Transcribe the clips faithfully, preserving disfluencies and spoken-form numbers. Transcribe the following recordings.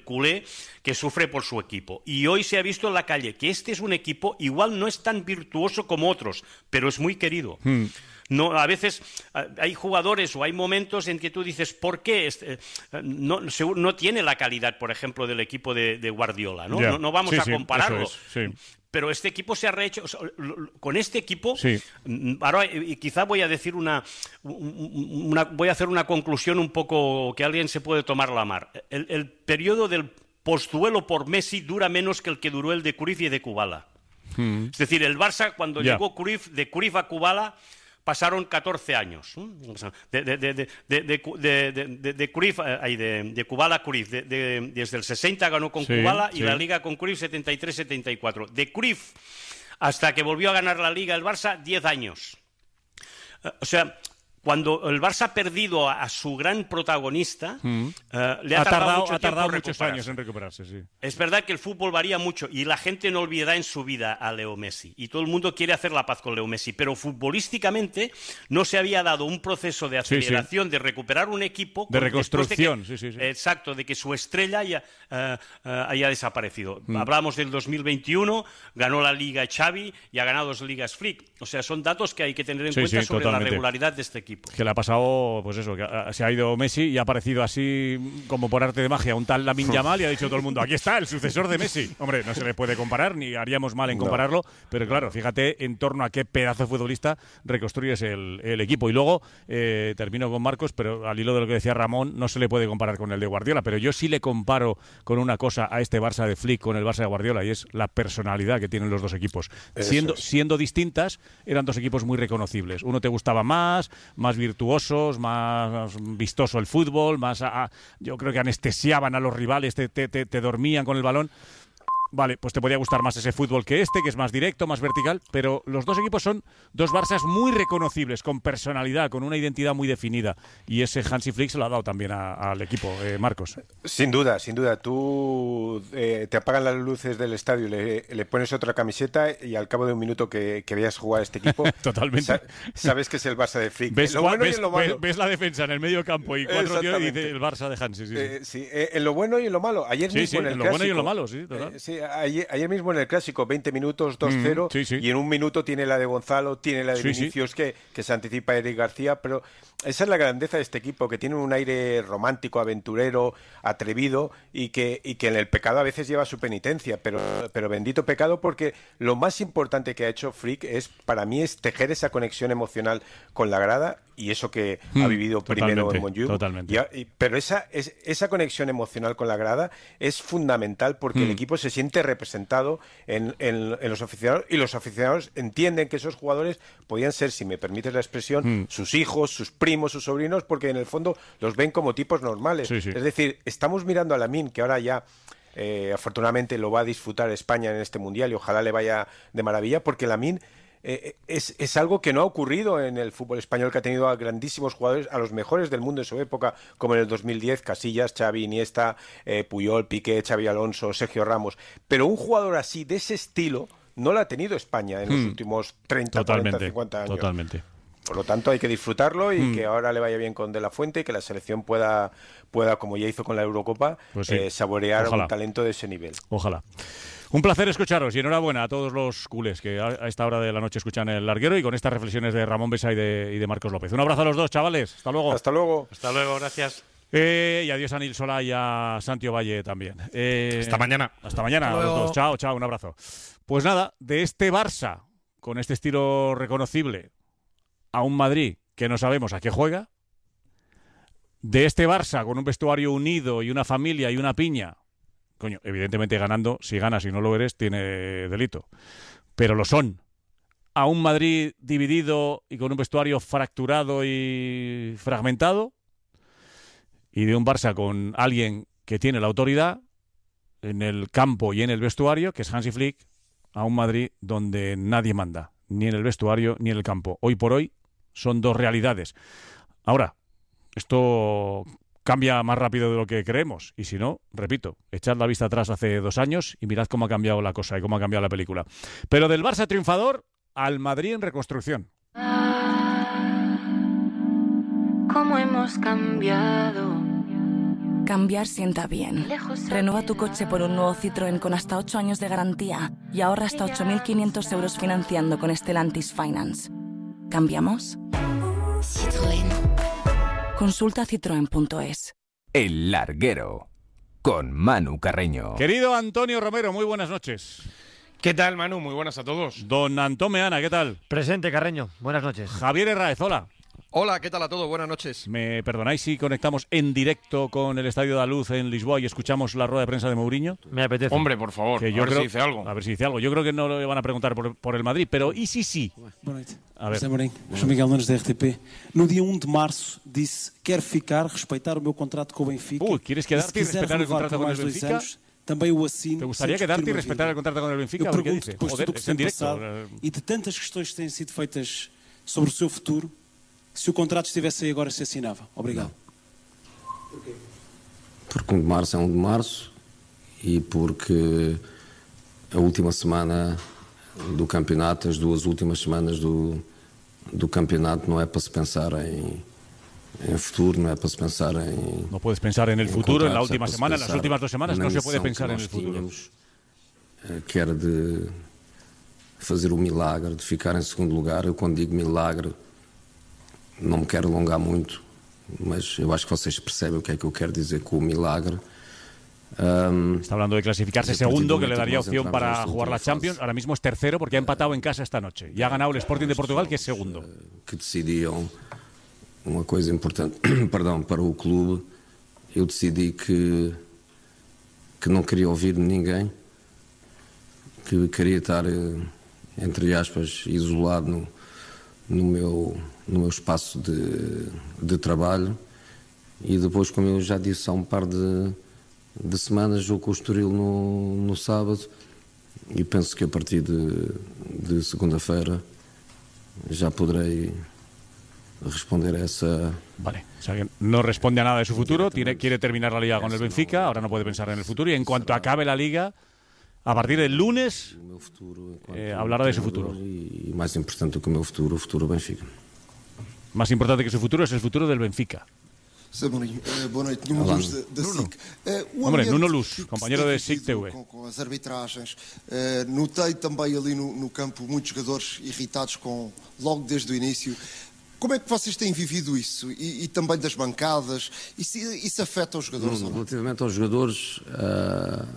culé que sufre por su equipo. Y hoy se ha visto en la calle que este es un equipo, igual no es tan virtuoso como otros, pero es muy querido. Hmm. No, a veces hay jugadores o hay momentos en que tú dices, ¿por qué? Este, no, no tiene la calidad, por ejemplo, del equipo de, de Guardiola, ¿no? Yeah. No, no vamos sí, a sí, compararlo. Eso es, sí. Pero este equipo se ha rehecho, o sea, con este equipo, sí. ahora y quizá voy a decir una, una, voy a hacer una conclusión un poco que alguien se puede tomar la mar. El, el periodo del postduelo por Messi dura menos que el que duró el de Cruyff y de Kubala. Hmm. Es decir, el Barça cuando yeah. llegó Cruyff, de Cruyff a Kubala, pasaron catorce años. De, de, de, de, de, de, de, de Cruyff, ay, de, de Kubala a Cruyff. De, de, desde el sesenta ganó con sí, Kubala y sí. la Liga con Cruyff setenta y tres setenta y cuatro. De Cruyff hasta que volvió a ganar la Liga el Barça, diez años. O sea, cuando el Barça ha perdido a, a su gran protagonista, mm. uh, le ha, ha tardado, tardado, mucho, ha tardado muchos años en recuperarse. Sí. Es verdad que el fútbol varía mucho y la gente no olvidará en su vida a Leo Messi. Y todo el mundo quiere hacer la paz con Leo Messi. Pero futbolísticamente no se había dado un proceso de aceleración, sí, sí. de recuperar un equipo. De reconstrucción. De que, sí, sí, sí. Exacto, de que su estrella haya, uh, uh, haya desaparecido. Mm. Hablamos del dos mil veintiuno, ganó la Liga Xavi y ha ganado dos Ligas Flick. O sea, son datos que hay que tener en sí, cuenta sí, sobre totalmente. la regularidad de este equipo. Que le ha pasado, pues eso, que se ha ido Messi y ha aparecido así como por arte de magia un tal Lamine Yamal y ha dicho todo el mundo, aquí está el sucesor de Messi. Hombre, no se le puede comparar, ni haríamos mal en compararlo, no. pero claro, fíjate en torno a qué pedazo de futbolista reconstruyes el, el equipo. Y luego, eh, termino con Marcos, pero al hilo de lo que decía Ramón, no se le puede comparar con el de Guardiola, pero yo sí le comparo con una cosa a este Barça de Flick con el Barça de Guardiola, y es la personalidad que tienen los dos equipos. Siendo, es. siendo distintas, eran dos equipos muy reconocibles. Uno te gustaba más, más virtuoso, más vistoso el fútbol, más a, a, yo creo que anestesiaban a los rivales, te, te, te, te dormían con el balón. Vale, pues te podía gustar más ese fútbol que este, que es más directo, más vertical, pero los dos equipos son dos Barças muy reconocibles, con personalidad, con una identidad muy definida, y ese Hansi Flick se lo ha dado también al equipo, eh, Marcos. Sin duda, sin duda. Tú eh, te apagan las luces del estadio, le, le pones otra camiseta y al cabo de un minuto que, que veas jugar a este equipo, totalmente sa sabes que es el Barça de Flick. ¿Ves, lo bueno ves, y lo malo. Ves, ves la defensa en el medio campo y cuatro tíos y dice el Barça de Hansi. Sí, sí. Eh, sí, eh, en lo bueno y en lo malo. Ayer sí, mismo sí, en el en lo clásico, bueno y en lo malo, sí, total. Eh, sí, Ayer, ayer mismo en el Clásico, veinte minutos, dos cero, mm, sí, sí. y en un minuto tiene la de Gonzalo, tiene la de sí, Vinicius, sí. Que, que se anticipa a Eric García, pero esa es la grandeza de este equipo, que tiene un aire romántico, aventurero, atrevido, y que, y que en el pecado a veces lleva su penitencia, pero, pero bendito pecado, porque lo más importante que ha hecho Flick es, para mí, es tejer esa conexión emocional con la grada, y eso que mm, ha vivido primero en Montjuic. Totalmente. Y, y, pero esa, es, esa conexión emocional con la grada es fundamental, porque mm. el equipo se siente representado en, en, en los aficionados, y los aficionados entienden que esos jugadores podían ser, si me permites la expresión, mm. sus hijos, sus primos, sus sobrinos, porque en el fondo los ven como tipos normales. Sí, sí. Es decir, estamos mirando a Lamine, que ahora ya eh, afortunadamente lo va a disfrutar España en este Mundial, y ojalá le vaya de maravilla, porque Lamine Eh, es, es algo que no ha ocurrido en el fútbol español, que ha tenido a grandísimos jugadores, a los mejores del mundo en su época, como en el dos mil diez, Casillas, Xavi, Iniesta, eh, Puyol, Piqué, Xavi Alonso, Sergio Ramos. Pero un jugador así, de ese estilo, no lo ha tenido España en hmm. los últimos treinta, cuarenta, cincuenta años. Totalmente. Por lo tanto, hay que disfrutarlo y hmm. que ahora le vaya bien con De La Fuente, y que la selección pueda, pueda como ya hizo con la Eurocopa, pues sí. eh, saborear Ojalá. un talento de ese nivel. Ojalá. Un placer escucharos y enhorabuena a todos los culés que a esta hora de la noche escuchan El Larguero, y con estas reflexiones de Ramón Besa y de, y de Marcos López. Un abrazo a los dos, chavales. Hasta luego. Hasta luego. Hasta luego, gracias. Eh, y adiós a Nil Solá y a Santi Valle también. Eh, hasta mañana. Hasta mañana a los dos. Chao, chao, un abrazo. Pues nada, de este Barça, con este estilo reconocible, a un Madrid que no sabemos a qué juega, de este Barça con un vestuario unido y una familia y una piña. Coño, evidentemente ganando, si ganas y no lo eres, tiene delito. Pero lo son. A un Madrid dividido y con un vestuario fracturado y fragmentado. Y de un Barça con alguien que tiene la autoridad en el campo y en el vestuario, que es Hansi Flick, a un Madrid donde nadie manda, ni en el vestuario ni en el campo. Hoy por hoy son dos realidades. Ahora, esto cambia más rápido de lo que creemos, y si no, repito, echad la vista atrás hace dos años y mirad cómo ha cambiado la cosa y cómo ha cambiado la película. Pero del Barça triunfador al Madrid en reconstrucción. Ah, cómo hemos cambiado, Cambiar sienta bien. Renueva tu coche por un nuevo Citroën con hasta ocho años de garantía y ahorra hasta ocho mil quinientos euros financiando con Stellantis Finance. ¿Cambiamos? Citroën. Consulta citroen punto es. El Larguero, con Manu Carreño. Querido Antonio Romero, muy buenas noches. ¿Qué tal, Manu? Muy buenas a todos. Don Antón Meana, ¿qué tal? Presente, Carreño. Buenas noches. Javier Herráez, hola. Hola, ¿qué tal a todos? Buenas noches. ¿Me perdonáis si conectamos en directo con el Estadio da Luz en Lisboa y escuchamos la rueda de prensa de Mourinho? Me apetece. Hombre, por favor, Que yo a ver creo, si dice algo. A ver si dice algo. Yo creo que no le van a preguntar por, por el Madrid, pero ¿y si sí? Boa noite. A ver. José Mourinho, João Miguel Nunes da R T P. No dia um de março disse: quero ficar, respeitar o meu contrato com o Benfica. Uy, ¿quieres quedarte y respetar el contrato con el Benfica? Também o assino. ¿Te gustaría quedarte y respetar el contrato con el Benfica? Eu A ver qué pergunto, dice. depois de Joder, tudo o que es en tem directo. passado e de tantas questões que têm sido feitas sobre o seu futuro, se o contrato estivesse aí agora, se assinava. Obrigado. Porquê? Porque um de março é um de março e porque a última semana do campeonato, as duas últimas semanas do, do campeonato, não é para se pensar em, em futuro, não é para se pensar em... No puedes pensar en el en futuro en la contratos, última é para se semana, en las pensar últimas dos semanas na no se puede missão que pensar en nós el futuro. tínhamos, eh, que era de fazer o milagre, de ficar em segundo lugar. Eu, quando digo milagre, não me quero alongar muito, mas eu acho que vocês percebem o que é que eu quero dizer com o milagre. Um, Está hablando de clasificarse segundo, que le daría opción para jugar la Champions. Ahora mismo es tercero porque ha empatado en casa esta noche y ha ganado el Sporting de Portugal, que es segundo. Que decidiam uma coisa importante, perdão, para o clube. Eu decidi que que não queria ouvir de ninguém, que queria estar, entre aspas, isolado no, no meu no meu espaço de, de trabalho, e depois, como eu já disse há um par de, de semanas, jogo com o Estoril no, no sábado, e penso que a partir de, de segunda-feira já poderei responder a esa... Vale, o sea que no responde a nada de su futuro, tiene, quiere terminar la Liga con el Benfica, ahora no puede pensar en el futuro, y en cuanto acabe la Liga, a partir del lunes, eh, hablará de su futuro. E mais importante do que o meu futuro, o futuro do Benfica. Más importante que su futuro es el futuro del Benfica. Saborinho, uh, boa noite. Nuno Luz da, da S I C. Uh, Hombre, Nuno Luz, compañero de S I C T V. Com, com as arbitragens, uh, notei também ali no, no campo muitos jogadores irritados com, logo desde o início. Como é que vocês têm vivido isso? E, e também das bancadas? Isso, isso afeta os jogadores? Nuno, relativamente aos jogadores... Uh...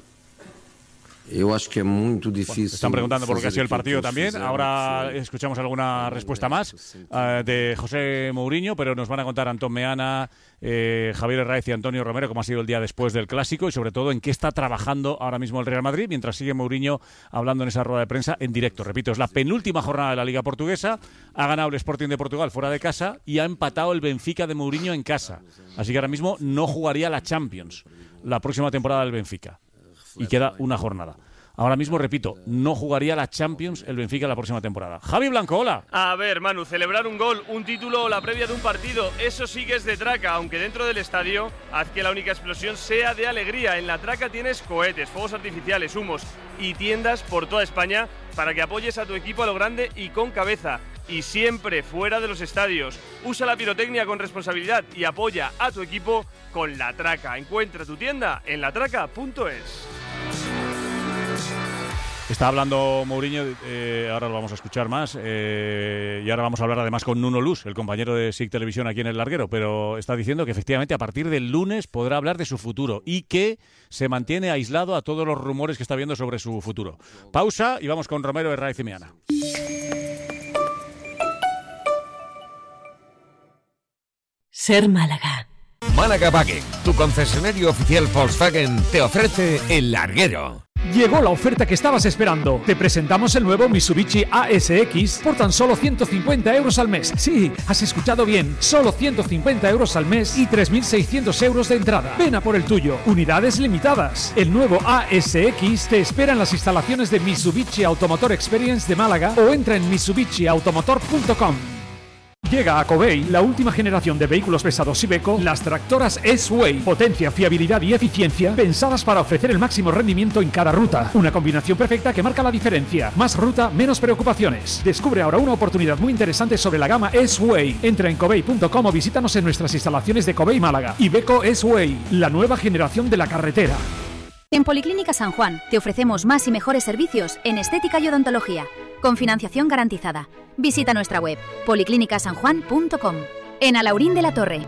Yo acho que es muy difícil. Bueno, están preguntando por lo que ha sido el partido también. Ahora escuchamos alguna respuesta más uh, de José Mourinho, pero nos van a contar Antón Meana, eh, Javier Herráez y Antonio Romero cómo ha sido el día después del Clásico y sobre todo en qué está trabajando ahora mismo el Real Madrid mientras sigue Mourinho hablando en esa rueda de prensa en directo. Repito, es la penúltima jornada de la Liga Portuguesa. Ha ganado el Sporting de Portugal fuera de casa y ha empatado el Benfica de Mourinho en casa. Así que ahora mismo no jugaría la Champions la próxima temporada del Benfica. Y queda una jornada. Ahora mismo, repito, no jugaría la Champions el Benfica la próxima temporada. Javi Blanco, hola. A ver, Manu, celebrar un gol, un título o la previa de un partido, eso sí que es de traca, aunque dentro del estadio haz que la única explosión sea de alegría. En la traca tienes cohetes, fuegos artificiales, humos y tiendas por toda España para que apoyes a tu equipo a lo grande y con cabeza. Y siempre fuera de los estadios. Usa la pirotecnia con responsabilidad y apoya a tu equipo con La Traca. Encuentra tu tienda en la traca punto es. Está hablando Mourinho, eh, ahora lo vamos a escuchar más, eh, y ahora vamos a hablar además con Nuno Luz, el compañero de S I C Televisión aquí en El Larguero, pero está diciendo que efectivamente a partir del lunes podrá hablar de su futuro y que se mantiene aislado a todos los rumores que está viendo sobre su futuro. Pausa y vamos con Romero, Herráez y Meana. Ser Málaga. Málaga Wagen, tu concesionario oficial Volkswagen, te ofrece El Larguero. Llegó la oferta que estabas esperando. Te presentamos el nuevo Mitsubishi A S X por tan solo ciento cincuenta euros al mes. Sí, has escuchado bien. Solo ciento cincuenta euros al mes y tres mil seiscientos euros de entrada. Ven a por el tuyo. Unidades limitadas. El nuevo A S X te espera en las instalaciones de Mitsubishi Automotor Experience de Málaga o entra en mitsubishi automotor punto com. Llega a Covey la última generación de vehículos pesados Iveco, las tractoras S-Way. Potencia, fiabilidad y eficiencia pensadas para ofrecer el máximo rendimiento en cada ruta. Una combinación perfecta que marca la diferencia. Más ruta, menos preocupaciones. Descubre ahora una oportunidad muy interesante sobre la gama S-Way. Entra en covey punto com o visítanos en nuestras instalaciones de Covey Málaga. Iveco S-Way, la nueva generación de la carretera. En Policlínica San Juan te ofrecemos más y mejores servicios en estética y odontología, con financiación garantizada. Visita nuestra web policlínica san juan punto com. En Alaurín de la Torre.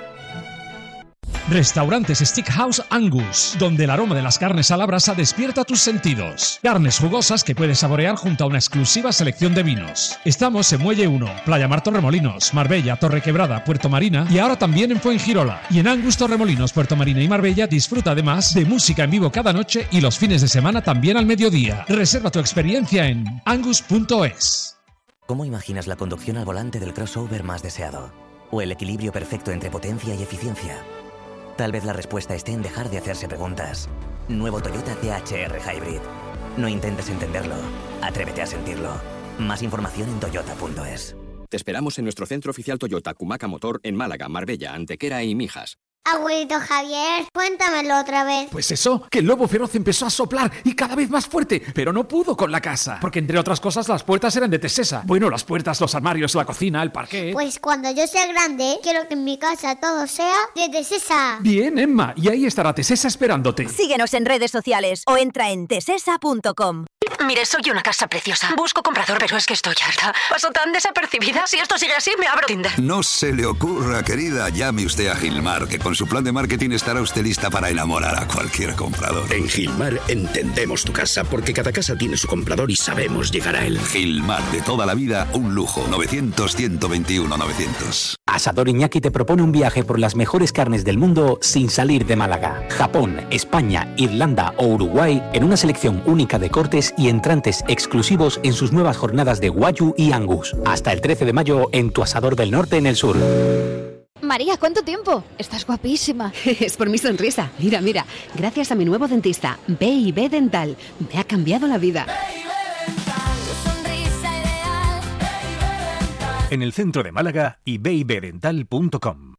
Restaurantes Steakhouse Angus, donde el aroma de las carnes a la brasa despierta tus sentidos. Carnes jugosas que puedes saborear junto a una exclusiva selección de vinos. Estamos en Muelle uno, Playa Mar Torremolinos, Marbella, Torrequebrada, Puerto Marina y ahora también en Fuengirola. Y en Angus Torremolinos, Puerto Marina y Marbella disfruta además de música en vivo cada noche y los fines de semana también al mediodía. Reserva tu experiencia en angus punto es. ¿Cómo imaginas la conducción al volante del crossover más deseado? ¿O el equilibrio perfecto entre potencia y eficiencia? Tal vez la respuesta esté en dejar de hacerse preguntas. Nuevo Toyota T H R Hybrid. No intentes entenderlo, atrévete a sentirlo. Más información en toyota punto es. Te esperamos en nuestro centro oficial Toyota Cumaca Motor en Málaga, Marbella, Antequera y Mijas. Abuelito Javier, cuéntamelo otra vez. Pues eso, que el lobo feroz empezó a soplar y cada vez más fuerte, pero no pudo con la casa, porque entre otras cosas las puertas eran de Tesesa. Bueno, las puertas, los armarios, la cocina, el parquet. Pues cuando yo sea grande, quiero que en mi casa todo sea de Tesesa. Bien, Emma, y ahí estará Tesesa esperándote. Síguenos en redes sociales o entra en tesesa punto com. Mire, soy una casa preciosa. Busco comprador, pero es que estoy harta. Paso tan desapercibida. Si esto sigue así, me abro Tinder. No se le ocurra, querida. Llame usted a Gilmar, que con su plan de marketing estará usted lista para enamorar a cualquier comprador. En Gilmar entendemos tu casa, porque cada casa tiene su comprador y sabemos llegar a él. Gilmar, de toda la vida, un lujo. novecientos, ciento veintiuno, novecientos. Asador Iñaki te propone un viaje por las mejores carnes del mundo sin salir de Málaga. Japón, España, Irlanda o Uruguay en una selección única de cortes y entrantes exclusivos en sus nuevas jornadas de Wagyu y Angus. Hasta el trece de mayo en tu Asador del Norte en el sur. María, ¿cuánto tiempo? Estás guapísima. Es por mi sonrisa. Mira, mira, gracias a mi nuevo dentista, B y B Dental. Me ha cambiado la vida. En el centro de Málaga y b y b dental punto com.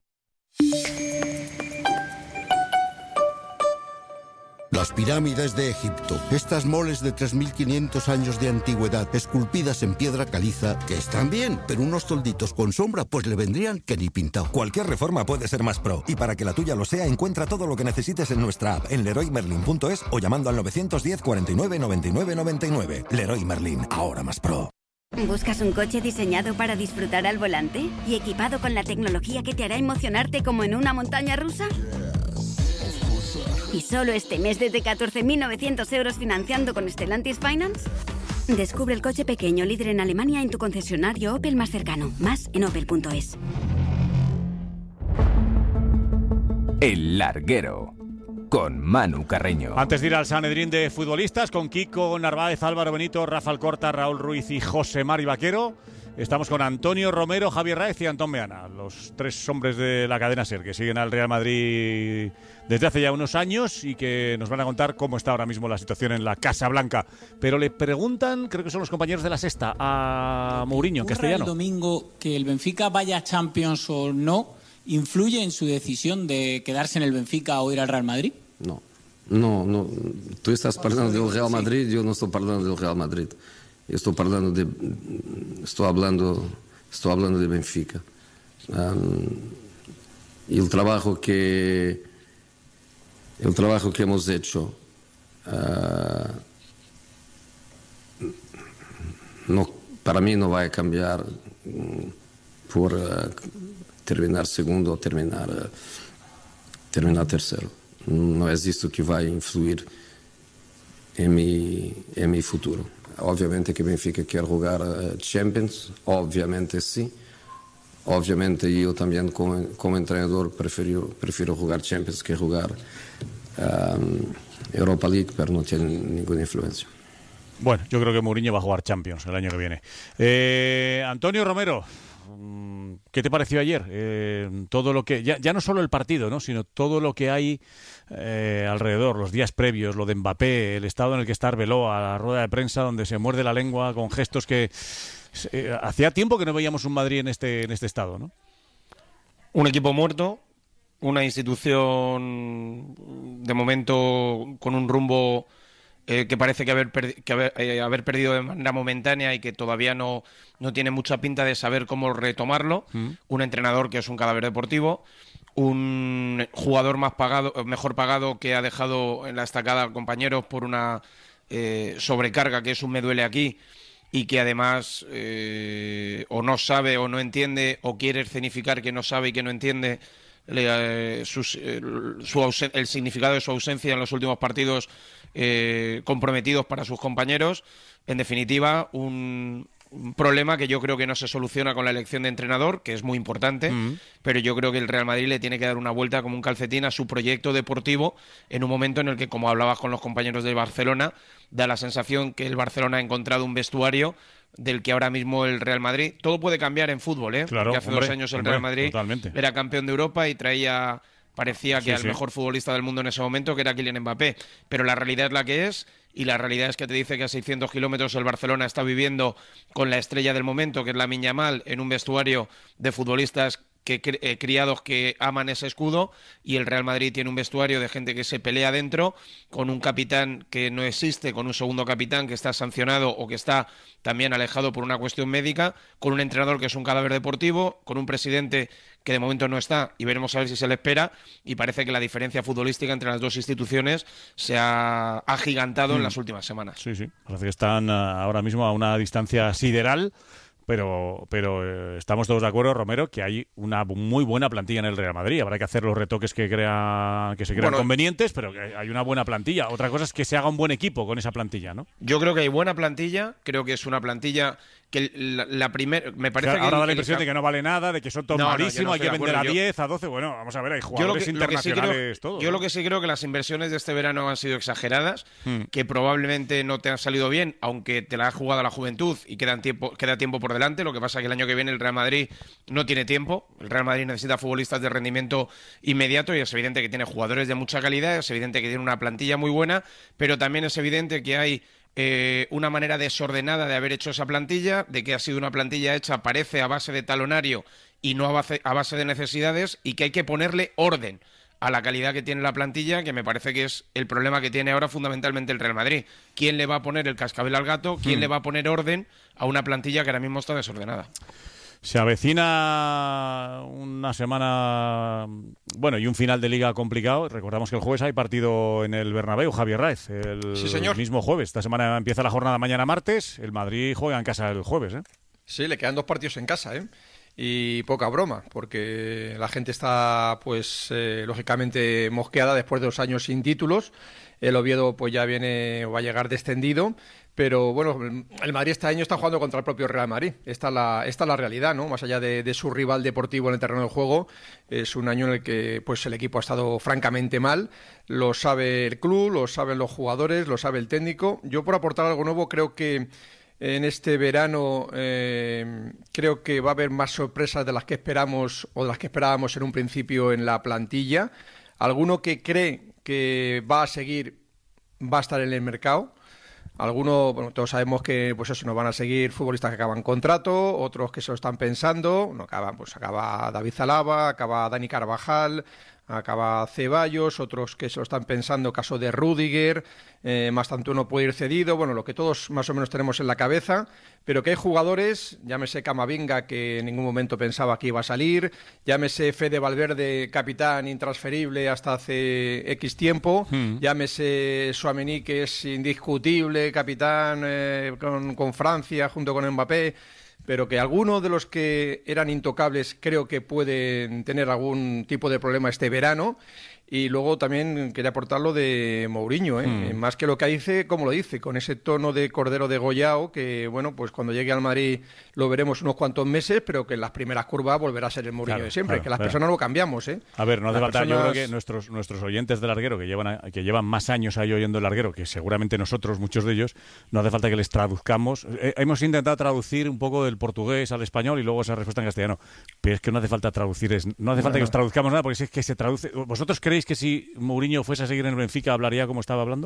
Las pirámides de Egipto, estas moles de tres mil quinientos años de antigüedad, esculpidas en piedra caliza, que están bien, pero unos tolditos con sombra pues le vendrían que ni pintado. Cualquier reforma puede ser más pro, y para que la tuya lo sea, encuentra todo lo que necesites en nuestra app, en leroy merlin punto es o llamando al novecientos diez, cuarenta y nueve, noventa y nueve, noventa y nueve. Leroy Merlin, ahora más pro. ¿Buscas un coche diseñado para disfrutar al volante y equipado con la tecnología que te hará emocionarte como en una montaña rusa? ¿Y solo este mes desde catorce mil novecientos euros financiando con Stellantis Finance? Descubre el coche pequeño líder en Alemania en tu concesionario Opel más cercano. Más en opel punto es. El Larguero, con Manu Carreño. Antes de ir al Sanedrín de futbolistas, con Kiko Narváez, Álvaro Benito, Rafa Alcorta, Raúl Ruiz y José Mari Vaquero, estamos con Antonio Romero, Javier Raez y Antón Meana, los tres hombres de la cadena SER que siguen al Real Madrid desde hace ya unos años y que nos van a contar cómo está ahora mismo la situación en la Casa Blanca. Pero le preguntan, creo que son los compañeros de La Sexta, a Mourinho en castellano. ¿El domingo que el Benfica vaya a Champions o no influye en su decisión de quedarse en el Benfica o ir al Real Madrid? No, no, no. Tú estás hablando del Real Madrid, yo no estoy hablando del Real Madrid. Eu estou falando de, estou hablando, estou hablando de Benfica. Um, y el trabajo que, el trabajo que hemos hecho, uh, no, para mí no va a cambiar um, por uh, terminar segundo o terminar, uh, terminar tercero. No es esto que va a influir en mi, en mi futuro. Obviamente que Benfica quer jogar uh, Champions, obviamente sí. Obviamente yo también como, como entrenador prefiero, prefiero jugar Champions que jugar um, Europa League, pero no tiene ninguna influencia. Bueno, yo creo que Mourinho va a jugar Champions el año que viene. Eh, Antonio Romero, ¿qué te pareció ayer? Eh, todo lo que ya, ya no solo el partido, ¿no? Sino todo lo que hay eh, alrededor, los días previos, lo de Mbappé, el estado en el que está Arbeloa, la rueda de prensa donde se muerde la lengua con gestos que eh, hacía tiempo que no veíamos un Madrid en este en este estado, ¿no? Un equipo muerto, una institución de momento con un rumbo Eh, que parece que haber, perdi- que haber, eh, haber perdido de manera momentánea y que todavía no, no tiene mucha pinta de saber cómo retomarlo. Mm. Un entrenador que es un cadáver deportivo, un jugador más pagado, mejor pagado que ha dejado en la estacada a compañeros por una eh, sobrecarga que es un me duele aquí, y que además eh, o no sabe o no entiende o quiere escenificar que no sabe y que no entiende le, eh, sus, eh, su ausen- el significado de su ausencia en los últimos partidos eh, comprometidos para sus compañeros. En definitiva, un, un problema que yo creo que no se soluciona con la elección de entrenador, que es muy importante, mm. pero yo creo que el Real Madrid le tiene que dar una vuelta como un calcetín a su proyecto deportivo en un momento en el que, como hablabas con los compañeros del Barcelona, da la sensación que el Barcelona ha encontrado un vestuario del que ahora mismo el Real Madrid... Todo puede cambiar en fútbol, ¿eh? Claro, Porque hace hombre, dos años el hombre, Real Madrid totalmente. era campeón de Europa y traía... Parecía que sí, al sí. mejor futbolista del mundo en ese momento, que era Kylian Mbappé. Pero la realidad es la que es, y la realidad es que te dice que a seiscientos kilómetros el Barcelona está viviendo con la estrella del momento, que es Lamine Yamal, en un vestuario de futbolistas que eh, criados que aman ese escudo, y el Real Madrid tiene un vestuario de gente que se pelea dentro, con un capitán que no existe, con un segundo capitán que está sancionado o que está también alejado por una cuestión médica, con un entrenador que es un cadáver deportivo, con un presidente que de momento no está y veremos a ver si se le espera, y parece que la diferencia futbolística entre las dos instituciones se ha agigantado mm. en las últimas semanas. Sí, sí, parece que están uh, ahora mismo a una distancia sideral. Pero, pero eh, estamos todos de acuerdo, Romero, que hay una muy buena plantilla en el Real Madrid. Habrá que hacer los retoques que crea, que se crean bueno, convenientes, pero que hay una buena plantilla. Otra cosa es que se haga un buen equipo con esa plantilla, ¿no? Yo creo que hay buena plantilla, creo que es una plantilla que la, la primera... Me parece o sea, que ahora el, da la el, impresión el, de que no vale nada, de que son todos no, malísimos, no, no hay que vender a yo, diez, a doce... Bueno, vamos a ver, hay jugadores yo lo que, internacionales, lo que sí creo, todo. Yo ¿no? lo que sí creo que las inversiones de este verano han sido exageradas, hmm. que probablemente no te han salido bien, aunque te la has jugado a la juventud y quedan tiempo, queda tiempo por delante. Lo que pasa es que el año que viene el Real Madrid no tiene tiempo. El Real Madrid necesita futbolistas de rendimiento inmediato, y es evidente que tiene jugadores de mucha calidad, es evidente que tiene una plantilla muy buena, pero también es evidente que hay Eh, una manera desordenada de haber hecho esa plantilla, de que ha sido una plantilla hecha, parece, a base de talonario y no a base, a base de necesidades, y que hay que ponerle orden a la calidad que tiene la plantilla, que me parece que es el problema que tiene ahora fundamentalmente el Real Madrid. ¿Quién le va a poner el cascabel al gato? ¿Quién hmm. le va a poner orden a una plantilla que ahora mismo está desordenada? Se avecina una semana, bueno, y un final de liga complicado. Recordamos que el jueves hay partido en el Bernabéu, Javier Raez, el sí, señor. mismo jueves. Esta semana empieza la jornada mañana martes. El Madrid juega en casa el jueves, ¿eh? Sí, le quedan dos partidos en casa, ¿eh? Y poca broma, porque la gente está, pues, eh, lógicamente mosqueada después de dos años sin títulos. El Oviedo, pues, ya viene o va a llegar descendido. Pero bueno, el Madrid este año está jugando contra el propio Real Madrid. Esta es la, esta es la realidad, ¿no? Más allá de, de su rival deportivo en el terreno de juego, es un año en el que pues el equipo ha estado francamente mal. Lo sabe el club, lo saben los jugadores, lo sabe el técnico. Yo, por aportar algo nuevo, creo que en este verano eh, creo que va a haber más sorpresas de las que esperamos o de las que esperábamos en un principio en la plantilla. Alguno que cree que va a seguir va a estar en el mercado. Algunos, bueno, todos sabemos que pues eso, nos van a seguir futbolistas que acaban contrato, otros que se lo están pensando, no acaban, pues acaba David Zalaba, acaba Dani Carvajal, acaba Ceballos, otros que se lo están pensando, caso de Rüdiger, eh, más tanto uno puede ir cedido, bueno, lo que todos más o menos tenemos en la cabeza, pero que hay jugadores, llámese Camavinga, que en ningún momento pensaba que iba a salir, llámese Fede Valverde, capitán intransferible hasta hace X tiempo, mm. llámese Tchouaméni, que es indiscutible, capitán eh, con, con Francia junto con Mbappé, pero que algunos de los que eran intocables creo que pueden tener algún tipo de problema este verano, Y luego también quería aportar lo de Mourinho, ¿eh? Mm. Más que lo que dice, como lo dice, con ese tono de cordero degollado, que bueno, pues cuando llegue al Madrid lo veremos unos cuantos meses, pero que en las primeras curvas volverá a ser el Mourinho claro, de siempre, claro, que las claro. personas lo cambiamos, ¿eh? A ver, no hace falta, personas... yo creo que nuestros nuestros oyentes del Larguero, que llevan a, que llevan más años ahí oyendo el Larguero, que seguramente nosotros, muchos de ellos, no hace falta que les traduzcamos. Eh, hemos intentado traducir un poco del portugués al español y luego esa respuesta en castellano, pero es que no hace falta traducir, es, no hace falta no, que os traduzcamos nada, porque si es que se traduce. ¿Vosotros creéis que si Mourinho fuese a seguir en el Benfica hablaría como estaba hablando?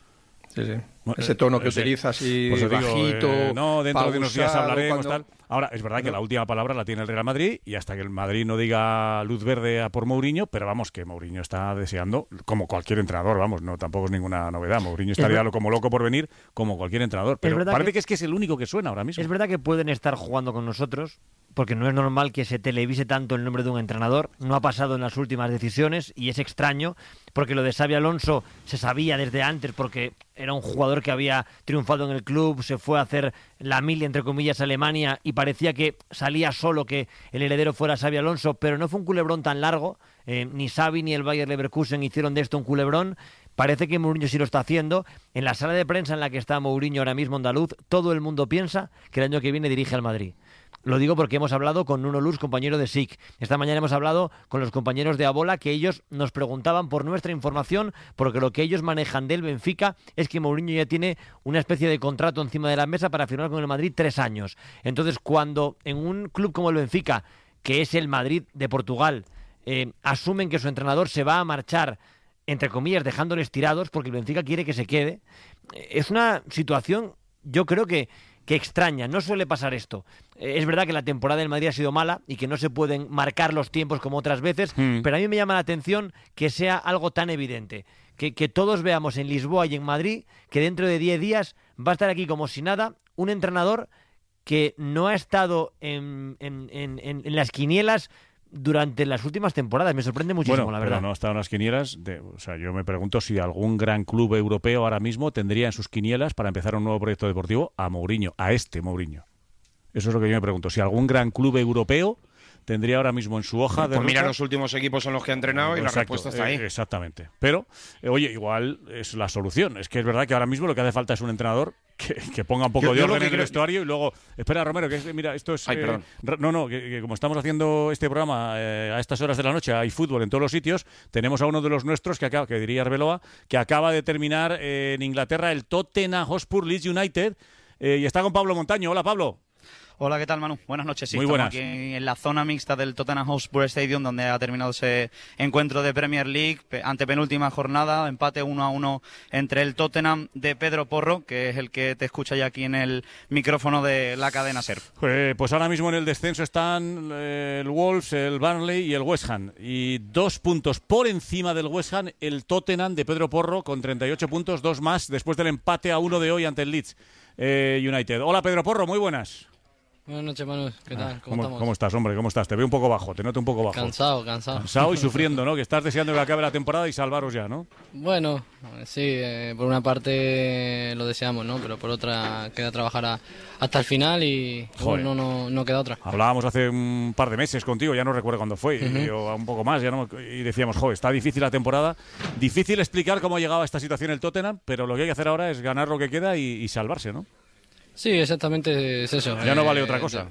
Sí, sí. Ese tono que sí. utiliza así pues bajito. Digo, eh, no, dentro pausado, de unos días hablaremos cuando... tal. Ahora, es verdad que la última palabra la tiene el Real Madrid y hasta que el Madrid no diga luz verde a por Mourinho, pero vamos, que Mourinho está deseando, como cualquier entrenador, vamos, no tampoco es ninguna novedad. Mourinho estaría lo, como loco por venir, como cualquier entrenador. Pero parece que... que es que es el único que suena ahora mismo. Es verdad que pueden estar jugando con nosotros, porque no es normal que se televise tanto el nombre de un entrenador. No ha pasado en las últimas decisiones y es extraño, porque lo de Xabi Alonso se sabía desde antes, porque era un jugador que había triunfado en el club, se fue a hacer la mili, entre comillas, a Alemania y parecía que salía solo que el heredero fuera Xabi Alonso, pero no fue un culebrón tan largo. Eh, ni Xavi ni el Bayer Leverkusen hicieron de esto un culebrón. Parece que Mourinho sí lo está haciendo. En la sala de prensa en la que está Mourinho ahora mismo andaluz, todo el mundo piensa que el año que viene dirige al Madrid. Lo digo porque hemos hablado con Nuno Luz, compañero de S I C. Esta mañana hemos hablado con los compañeros de Abola, que ellos nos preguntaban por nuestra información, porque lo que ellos manejan del Benfica es que Mourinho ya tiene una especie de contrato encima de la mesa para firmar con el Madrid tres años. Entonces, cuando en un club como el Benfica, que es el Madrid de Portugal, eh, asumen que su entrenador se va a marchar, entre comillas, dejándoles tirados, porque el Benfica quiere que se quede, es una situación, yo creo que que extraña, no suele pasar esto. Es verdad que la temporada del Madrid ha sido mala y que no se pueden marcar los tiempos como otras veces, mm. pero a mí me llama la atención que sea algo tan evidente, que, que todos veamos en Lisboa y en Madrid que dentro de diez días va a estar aquí como si nada un entrenador que no ha estado en, en, en, en las quinielas durante las últimas temporadas. Me sorprende muchísimo, bueno, la verdad. Pero no ha estado en las quinielas. De, o sea, yo me pregunto si algún gran club europeo ahora mismo tendría en sus quinielas para empezar un nuevo proyecto deportivo a Mourinho, a este Mourinho. Eso es lo que yo me pregunto. Si algún gran club europeo tendría ahora mismo en su hoja de pues mira ruta... los últimos equipos en los que ha entrenado y Exacto, la respuesta está ahí. Eh, exactamente. Pero, eh, oye, igual es la solución. Es que es verdad que ahora mismo lo que hace falta es un entrenador que, que ponga un poco yo, de orden en el creo... vestuario y luego... Espera, Romero, que es, mira, esto es... Ay, eh, no, no, que, que como estamos haciendo este programa eh, a estas horas de la noche, hay fútbol en todos los sitios, tenemos a uno de los nuestros, que acaba, que diría Arbeloa, que acaba de terminar eh, en Inglaterra el Tottenham Hotspur Leeds United eh, y está con Pablo Montaño. Hola, Pablo. Hola, ¿qué tal, Manu? Buenas noches. Sí, Muy estamos buenas. aquí en la zona mixta del Tottenham Hotspur Stadium, donde ha terminado ese encuentro de Premier League, antepenúltima jornada, empate uno a uno entre el Tottenham de Pedro Porro, que es el que te escucha ya aquí en el micrófono de la cadena SER. Eh, pues ahora mismo en el descenso están eh, el Wolves, el Burnley y el West Ham. Y dos puntos por encima del West Ham, el Tottenham de Pedro Porro, con treinta y ocho puntos, dos más, después del empate a uno de hoy ante el Leeds eh, United. Hola, Pedro Porro, muy buenas. Buenas noches, Manu. ¿Qué tal? Ah, ¿Cómo, ¿cómo, estamos? ¿Cómo estás, hombre? ¿Cómo estás? Te veo un poco bajo, te noto un poco bajo. Cansado, cansado. Cansado y sufriendo, ¿no? Que estás deseando que acabe la temporada y salvaros ya, ¿no? Bueno, sí, eh, por una parte lo deseamos, ¿no? Pero por otra queda trabajar a, hasta el final y bueno, no, no, no queda otra. Hablábamos hace un par de meses contigo, ya no recuerdo cuándo fue, uh-huh. o un poco más, ya no, y decíamos, joder, está difícil la temporada. Difícil explicar cómo ha llegado a esta situación el Tottenham, pero lo que hay que hacer ahora es ganar lo que queda y, y salvarse, ¿no? Sí, exactamente es eso. Ya no eh, vale otra cosa.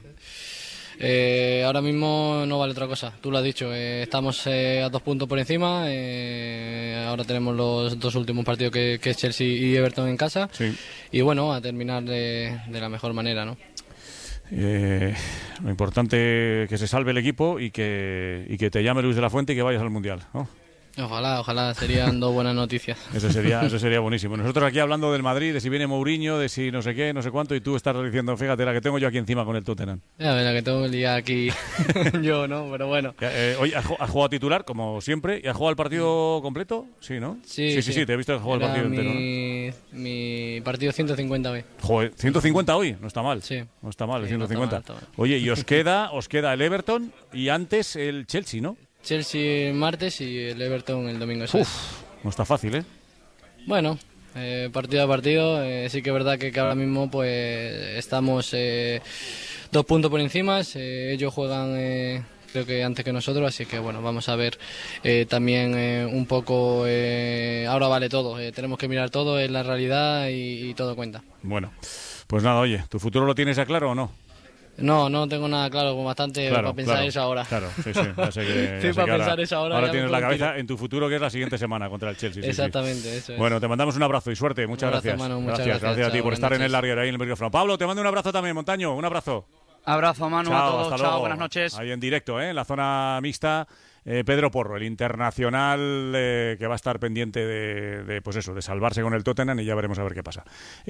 Eh, ahora mismo no vale otra cosa, tú lo has dicho, eh, estamos eh, a dos puntos por encima, eh, ahora tenemos los dos últimos partidos que, que es Chelsea y Everton en casa, sí. Y bueno, a terminar de, de la mejor manera, ¿no? Eh, lo importante es que se salve el equipo y que, y que te llame Luis de la Fuente y que vayas al Mundial, ¿no? Ojalá, ojalá, serían dos buenas noticias. Eso sería, eso sería buenísimo. Nosotros aquí hablando del Madrid, de si viene Mourinho, de si no sé qué, no sé cuánto, y tú estás diciendo, fíjate, la que tengo yo aquí encima con el Tottenham. Ya, la que tengo el día aquí yo, ¿no? Pero bueno. Eh, hoy has jugado titular, como siempre, ¿y has jugado el partido completo? Sí, ¿no? Sí, sí, sí, sí, sí te he visto jugar el partido mi, entero, ¿no? Mi partido ciento cincuenta hoy. Joder, ciento cincuenta hoy, no está mal. Sí. No está mal, el sí, ciento cincuenta. No está mal, está mal. Oye, y os queda, os queda el Everton y antes el Chelsea, ¿no? Chelsea el martes y el Everton el domingo. Uf, no está fácil, ¿eh? Bueno, eh, partido a partido, eh, sí que es verdad que, que ahora mismo pues estamos eh, dos puntos por encima, eh, ellos juegan eh, creo que antes que nosotros, así que bueno, vamos a ver eh, también eh, un poco, eh, ahora vale todo, eh, tenemos que mirar todo, es la realidad y, y todo cuenta. Bueno, pues nada, oye, ¿tu futuro lo tienes ya claro o no? No, no tengo nada claro, como bastante claro, para pensar claro, eso ahora. Claro, sí, sí, ya sé que, sí, ya sé para que ahora, pensar eso ahora. Ahora tienes la cabeza tiro. en tu futuro, que es la siguiente semana contra el Chelsea. Sí, Exactamente, sí. eso es. Bueno, te mandamos un abrazo y suerte, muchas un abrazo, gracias. Manu, muchas gracias. gracias. Gracias a ti Chao, por estar noches. en el larguero ahí en el micrófono. Pablo, te mando un abrazo también, Montaño, un abrazo. Abrazo, Manu, chao, a todos. hasta Chao, luego. buenas noches. Ahí en directo, ¿eh? En la zona mixta, eh, Pedro Porro, el internacional eh, que va a estar pendiente de, de, pues eso, de salvarse con el Tottenham y ya veremos a ver qué pasa.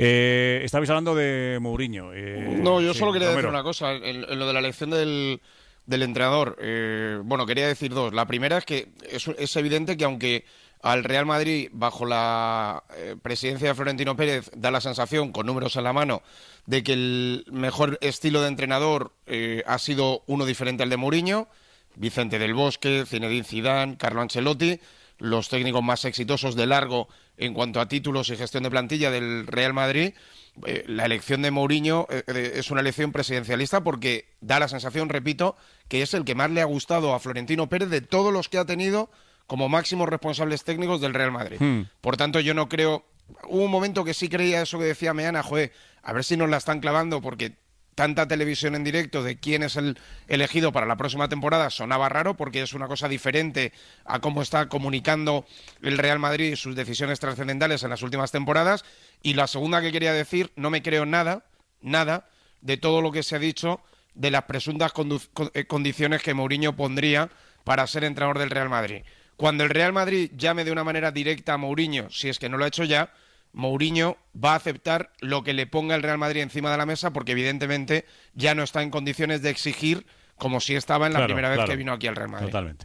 Eh, estabais hablando de Mourinho. Eh, no, yo sí, solo quería Romero. decir una cosa. En, en lo de la elección del, del entrenador, eh, bueno, quería decir dos. La primera es que es, es evidente que aunque al Real Madrid, bajo la eh, presidencia de Florentino Pérez, da la sensación, con números en la mano, de que el mejor estilo de entrenador eh, ha sido uno diferente al de Mourinho. Vicente del Bosque, Zinedine Zidane, Carlo Ancelotti, los técnicos más exitosos de largo en cuanto a títulos y gestión de plantilla del Real Madrid. Eh, la elección de Mourinho eh, es una elección presidencialista porque da la sensación, repito, que es el que más le ha gustado a Florentino Pérez de todos los que ha tenido como máximos responsables técnicos del Real Madrid. Hmm. Por tanto, yo no creo... Hubo un momento que sí creía eso que decía Meana, joder, a ver si nos la están clavando porque tanta televisión en directo de quién es el elegido para la próxima temporada sonaba raro porque es una cosa diferente a cómo está comunicando el Real Madrid sus decisiones trascendentales en las últimas temporadas. Y la segunda que quería decir, no me creo nada, nada de todo lo que se ha dicho de las presuntas condu- condiciones que Mourinho pondría para ser entrenador del Real Madrid. Cuando el Real Madrid llame de una manera directa a Mourinho, si es que no lo ha hecho ya, Mourinho va a aceptar lo que le ponga el Real Madrid encima de la mesa porque evidentemente ya no está en condiciones de exigir como si estaba en la claro, primera vez claro, que vino aquí al Real Madrid. Totalmente.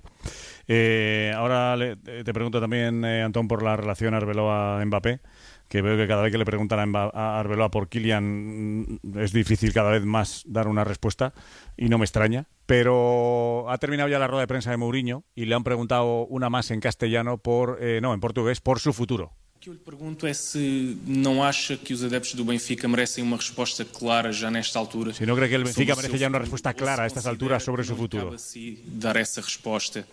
Eh, ahora le, te pregunto también, eh, Antón, por la relación Arbeloa-Mbappé, que veo que cada vez que le preguntan a, Mba- a Arbeloa por Kylian es difícil cada vez más dar una respuesta y no me extraña, pero ha terminado ya la rueda de prensa de Mourinho y le han preguntado una más en castellano, por eh, no, en portugués, por su futuro. O que eu lhe pergunto é se não acha que os adeptos do Benfica merecem uma resposta clara já nesta altura. Si no cree que el Benfica merece ya una respuesta clara a estas alturas sobre su futuro. Cabe a si dar essa resposta.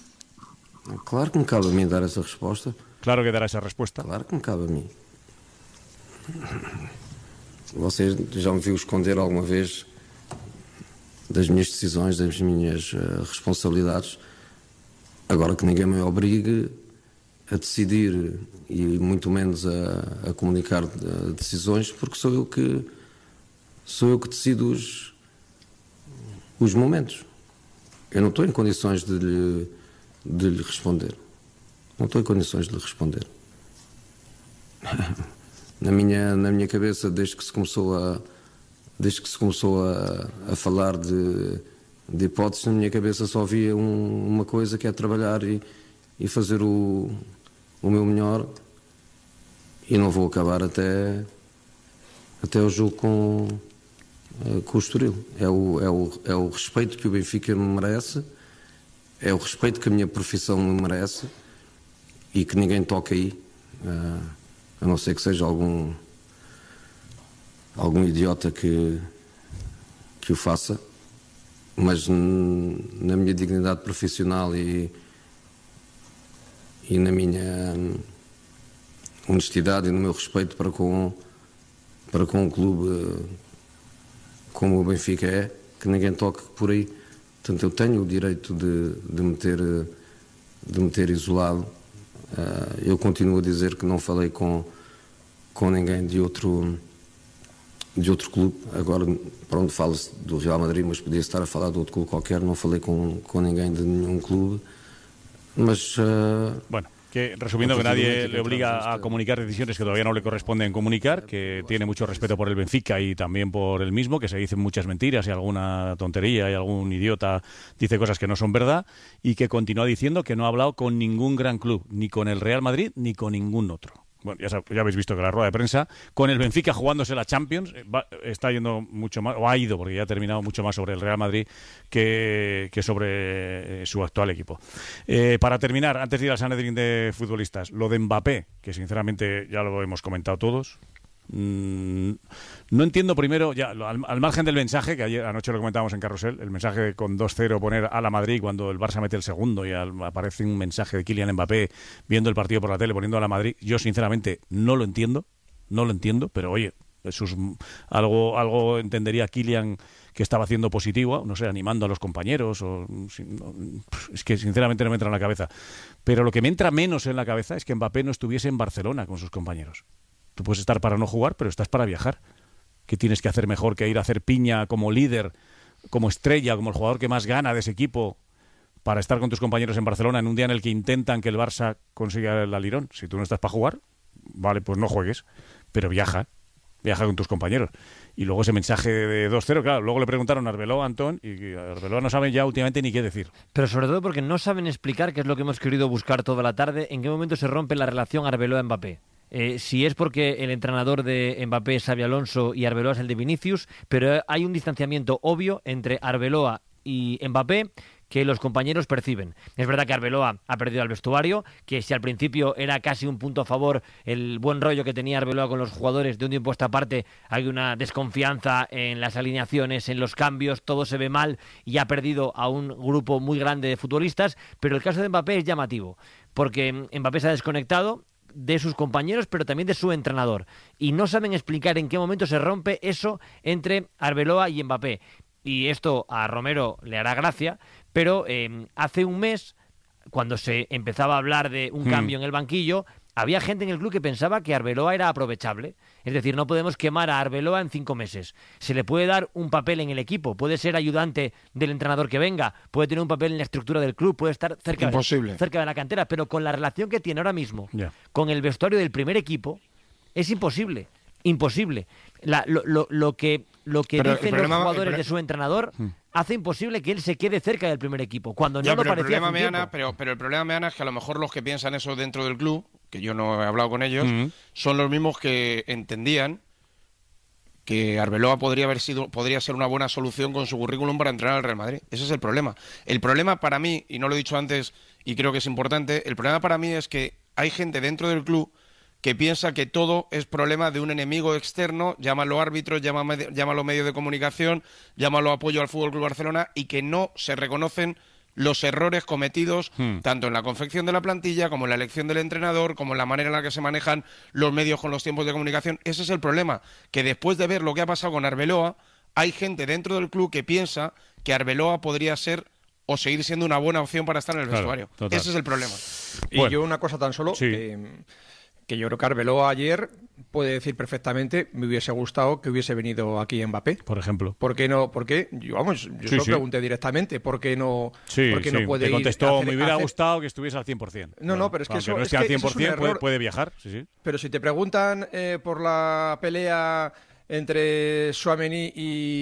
Claro que me cabe a mim dar essa resposta. Claro que dará esa respuesta. Claro que me cabe a mim. Você já me viu esconder alguma vez das minhas decisões, das minhas uh, responsabilidades. Agora que ninguém me obrigue a decidir e muito menos a, a comunicar uh, decisões, porque sou eu que sou eu que decido os, os momentos. Eu não estou em condições de lhe, de lhe responder. Não estou em condições de lhe responder. Na minha, na minha cabeça, desde que se começou a, desde que se começou a, a falar de, de hipóteses, na minha cabeça só havia um, uma coisa, que é trabalhar e, e fazer o, o meu melhor, e não vou acabar até, até o jogo com, com o Estoril. É o, é, o, é o respeito que o Benfica me merece, é o respeito que a minha profissão me merece e que ninguém toca aí. Uh, a não ser que seja algum algum idiota que que o faça, mas n- na minha dignidade profissional e e na minha honestidade e no meu respeito para com para com um clube como o Benfica é, que ninguém toque por aí. Portanto, eu tenho o direito de, de me ter de me ter isolado. Uh, eu continuo a dizer que não falei com, com ninguém de outro, de outro clube. Agora, para onde fala-se do Real Madrid, mas podia estar a falar de outro clube qualquer. Não falei com, com ninguém de nenhum clube. Mas... Uh, bueno. Que, resumiendo, que nadie le obliga a comunicar decisiones que todavía no le corresponden comunicar, que tiene mucho respeto por el Benfica y también por él mismo, que se dicen muchas mentiras y alguna tontería y algún idiota dice cosas que no son verdad, y que continúa diciendo que no ha hablado con ningún gran club, ni con el Real Madrid ni con ningún otro. Bueno, ya, sab- ya habéis visto que la rueda de prensa, con el Benfica jugándose la Champions, eh, va- está yendo mucho más, o ha ido, porque ya ha terminado mucho más sobre el Real Madrid que, que sobre eh, su actual equipo. Eh, para terminar, antes de ir al Sanedrín de futbolistas, lo de Mbappé, que sinceramente ya lo hemos comentado todos, Mm, no entiendo primero, ya al, al margen del mensaje, que ayer anoche lo comentábamos en Carrusel, el mensaje con dos cero poner a la Madrid cuando el Barça mete el segundo y al, aparece un mensaje de Kylian Mbappé viendo el partido por la tele poniendo a la Madrid, yo sinceramente no lo entiendo, no lo entiendo, pero oye, eso es, algo, algo entendería Kylian que estaba haciendo positivo, no sé, animando a los compañeros, o, es que sinceramente no me entra en la cabeza. Pero lo que me entra menos en la cabeza es que Mbappé no estuviese en Barcelona con sus compañeros. Tú puedes estar para no jugar, pero estás para viajar. ¿Qué tienes que hacer mejor que ir a hacer piña como líder, como estrella, como el jugador que más gana de ese equipo, para estar con tus compañeros en Barcelona en un día en el que intentan que el Barça consiga el alirón? Si tú no estás para jugar, vale, pues no juegues, pero viaja. Viaja con tus compañeros. Y luego ese mensaje de dos cero, claro, luego le preguntaron a Arbeloa, Antón, y Arbeloa no sabe ya últimamente ni qué decir. Pero sobre todo porque no saben explicar, que es lo que hemos querido buscar toda la tarde, en qué momento se rompe la relación Arbeloa-Mbappé. Eh, si es porque el entrenador de Mbappé es Xabi Alonso y Arbeloa es el de Vinicius, pero hay un distanciamiento obvio entre Arbeloa y Mbappé que los compañeros perciben. Es verdad que Arbeloa ha perdido al vestuario, que si al principio era casi un punto a favor el buen rollo que tenía Arbeloa con los jugadores, de un tiempo a esta parte hay una desconfianza en las alineaciones, en los cambios, todo se ve mal y ha perdido a un grupo muy grande de futbolistas, pero el caso de Mbappé es llamativo, porque Mbappé se ha desconectado de sus compañeros, pero también de su entrenador, y no saben explicar en qué momento se rompe eso entre Arbeloa y Mbappé. Y esto a Romero le hará gracia, pero eh, hace un mes, cuando se empezaba a hablar de un mm. cambio en el banquillo, había gente en el club que pensaba que Arbeloa era aprovechable. Es decir, no podemos quemar a Arbeloa en cinco meses. Se le puede dar un papel en el equipo, puede ser ayudante del entrenador que venga, puede tener un papel en la estructura del club, puede estar cerca, de, cerca de la cantera, pero con la relación que tiene ahora mismo yeah. con el vestuario del primer equipo, es imposible. Imposible. La, lo, lo, lo que, lo que dicen problema, los jugadores de su entrenador hmm. hace imposible que él se quede cerca del primer equipo, cuando no ya, lo parecía el problema, Meana, pero, pero el problema, Meana, es que a lo mejor los que piensan eso dentro del club, que yo no he hablado con ellos, hmm. son los mismos que entendían que Arbeloa podría haber sido, podría ser una buena solución con su currículum para entrenar al Real Madrid. Ese es el problema. El problema para mí, y no lo he dicho antes y creo que es importante, el problema para mí es que hay gente dentro del club que piensa que todo es problema de un enemigo externo, llámalo árbitros, llámalo, llámalo medios de comunicación, llámalo apoyo al F C Barcelona, y que no se reconocen los errores cometidos hmm. tanto en la confección de la plantilla como en la elección del entrenador, como en la manera en la que se manejan los medios con los tiempos de comunicación. Ese es el problema, que después de ver lo que ha pasado con Arbeloa, hay gente dentro del club que piensa que Arbeloa podría ser o seguir siendo una buena opción para estar en el claro, vestuario. Total. Ese es el problema. Y bueno, yo una cosa tan solo... Sí. Eh, que yo creo que Arbeloa ayer puede decir perfectamente, me hubiese gustado que hubiese venido aquí Mbappé. Por ejemplo. ¿Por qué no? ¿Por qué? Yo, vamos, yo sí, se lo sí. pregunté directamente, ¿por qué no, sí, ¿por qué sí. no puede Te contestó, ir hacer, me hubiera hacer... gustado que estuviese al cien por cien. No, no, pero es que Aunque eso... no esté es al que cien por cien, es puede, puede viajar. Sí, sí. Pero si te preguntan eh, por la pelea entre Tchouaméni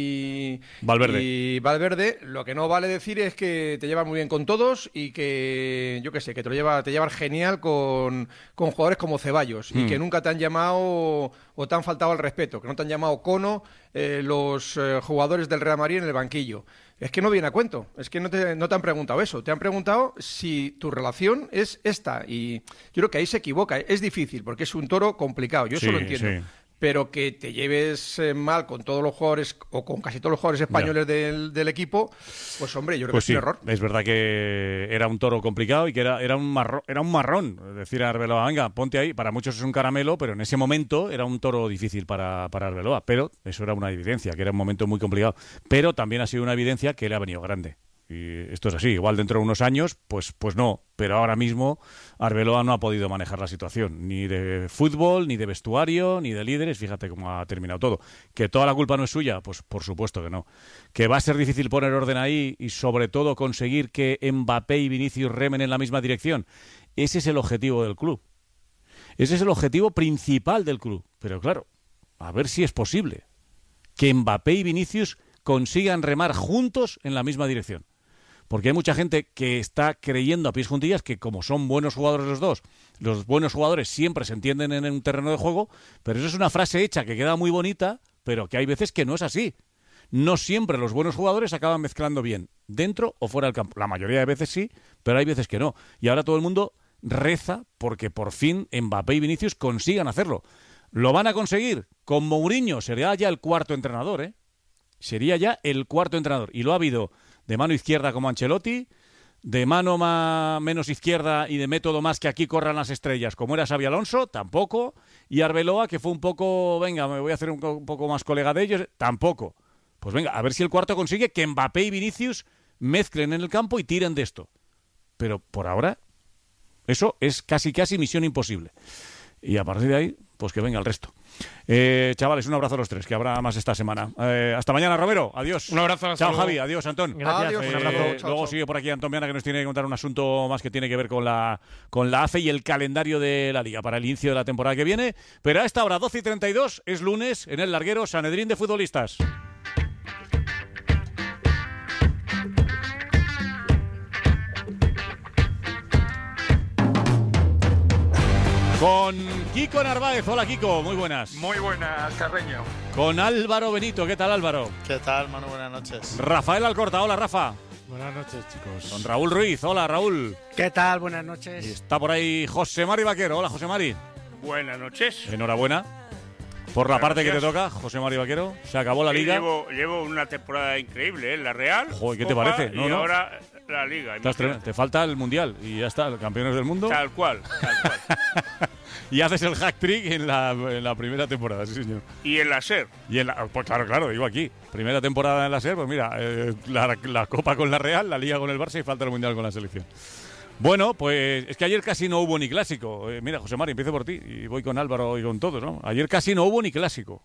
y Valverde. y Valverde, lo que no vale decir es que te llevas muy bien con todos y que, yo qué sé, que te lo lleva, te llevas genial con, con jugadores como Ceballos mm. y que nunca te han llamado o te han faltado al respeto, que no te han llamado cono eh, los eh, jugadores del Real Madrid en el banquillo. Es que no viene a cuento, es que no te, no te han preguntado eso, te han preguntado si tu relación es esta, y yo creo que ahí se equivoca, es difícil porque es un toro complicado, yo sí, eso lo entiendo. Sí. Pero que te lleves eh, mal con todos los jugadores o con casi todos los jugadores españoles del, del equipo, pues hombre, yo creo pues que sí, es un error. Es verdad que era un toro complicado y que era, era, un, marrón, era un marrón. Es decir, a Arbeloa, venga, ponte ahí. Para muchos es un caramelo, pero en ese momento era un toro difícil para, para Arbeloa. Pero eso era una evidencia, que era un momento muy complicado. Pero también ha sido una evidencia que le ha venido grande. Y esto es así, igual dentro de unos años, pues, pues no, pero ahora mismo Arbeloa no ha podido manejar la situación, ni de fútbol, ni de vestuario, ni de líderes, fíjate cómo ha terminado todo. ¿Que toda la culpa no es suya? Pues por supuesto que no. ¿Que va a ser difícil poner orden ahí y sobre todo conseguir que Mbappé y Vinicius remen en la misma dirección? Ese es el objetivo del club. Ese es el objetivo principal del club. Pero claro, a ver si es posible que Mbappé y Vinicius consigan remar juntos en la misma dirección. Porque hay mucha gente que está creyendo a pies juntillas que como son buenos jugadores los dos, los buenos jugadores siempre se entienden en un terreno de juego, pero eso es una frase hecha que queda muy bonita, pero que hay veces que no es así. No siempre los buenos jugadores acaban mezclando bien, dentro o fuera del campo. La mayoría de veces sí, pero hay veces que no. Y ahora todo el mundo reza porque por fin Mbappé y Vinicius consigan hacerlo. ¿Lo van a conseguir? Con Mourinho sería ya el cuarto entrenador, ¿eh? Sería ya el cuarto entrenador. Y lo ha habido de mano izquierda como Ancelotti, de mano más, menos izquierda y de método más que aquí corran las estrellas, como era Xabi Alonso, tampoco. Y Arbeloa, que fue un poco, venga, me voy a hacer un, un poco más colega de ellos, tampoco. Pues venga, a ver si el cuarto consigue que Mbappé y Vinicius mezclen en el campo y tiren de esto. Pero por ahora, eso es casi casi misión imposible. Y a partir de ahí, pues que venga el resto. Eh, chavales, un abrazo a los tres, que habrá más esta semana. Eh, hasta mañana, Romero. Adiós. Un abrazo. Chao, Javi. Adiós, Antón. Gracias. Adiós, Eh, un abrazo. Chao, luego chao. sigue por aquí Antón Viana, que nos tiene que contar un asunto más que tiene que ver con la, con la A F E y el calendario de la Liga para el inicio de la temporada que viene. Pero a esta hora, doce y treinta y dos, es lunes en el larguero Sanedrín de futbolistas. Con Kiko Narváez. Hola, Kiko. Muy buenas. Muy buenas, Carreño. Con Álvaro Benito. ¿Qué tal, Álvaro? ¿Qué tal, Manu? Buenas noches. Rafael Alcorta. Hola, Rafa. Buenas noches, chicos. Con Raúl Ruiz. Hola, Raúl. ¿Qué tal? Buenas noches. Y está por ahí José Mari Vaquero. Hola, José Mari. Buenas noches. Enhorabuena por la Muchas parte que te gracias. toca, José Mari Vaquero. Se acabó la Sí, liga. Llevo, llevo una temporada increíble, ¿eh? La Real. Joder, ¿qué te Copa, parece? No, y no. ahora la Liga. Estás tremendo. Te falta el Mundial y ya está, campeones del mundo. Tal cual, tal cual. Y haces el hat-trick en la, en la primera temporada, sí, señor. Y en la SER. Y en la, pues claro, claro, digo aquí. Primera temporada en la SER, pues mira, eh, la, la Copa con la Real, la Liga con el Barça y falta el Mundial con la selección. Bueno, pues es que ayer casi no hubo ni clásico. Eh, mira, José Mari, empiezo por ti y voy con Álvaro y con todos, ¿no? Ayer casi no hubo ni clásico.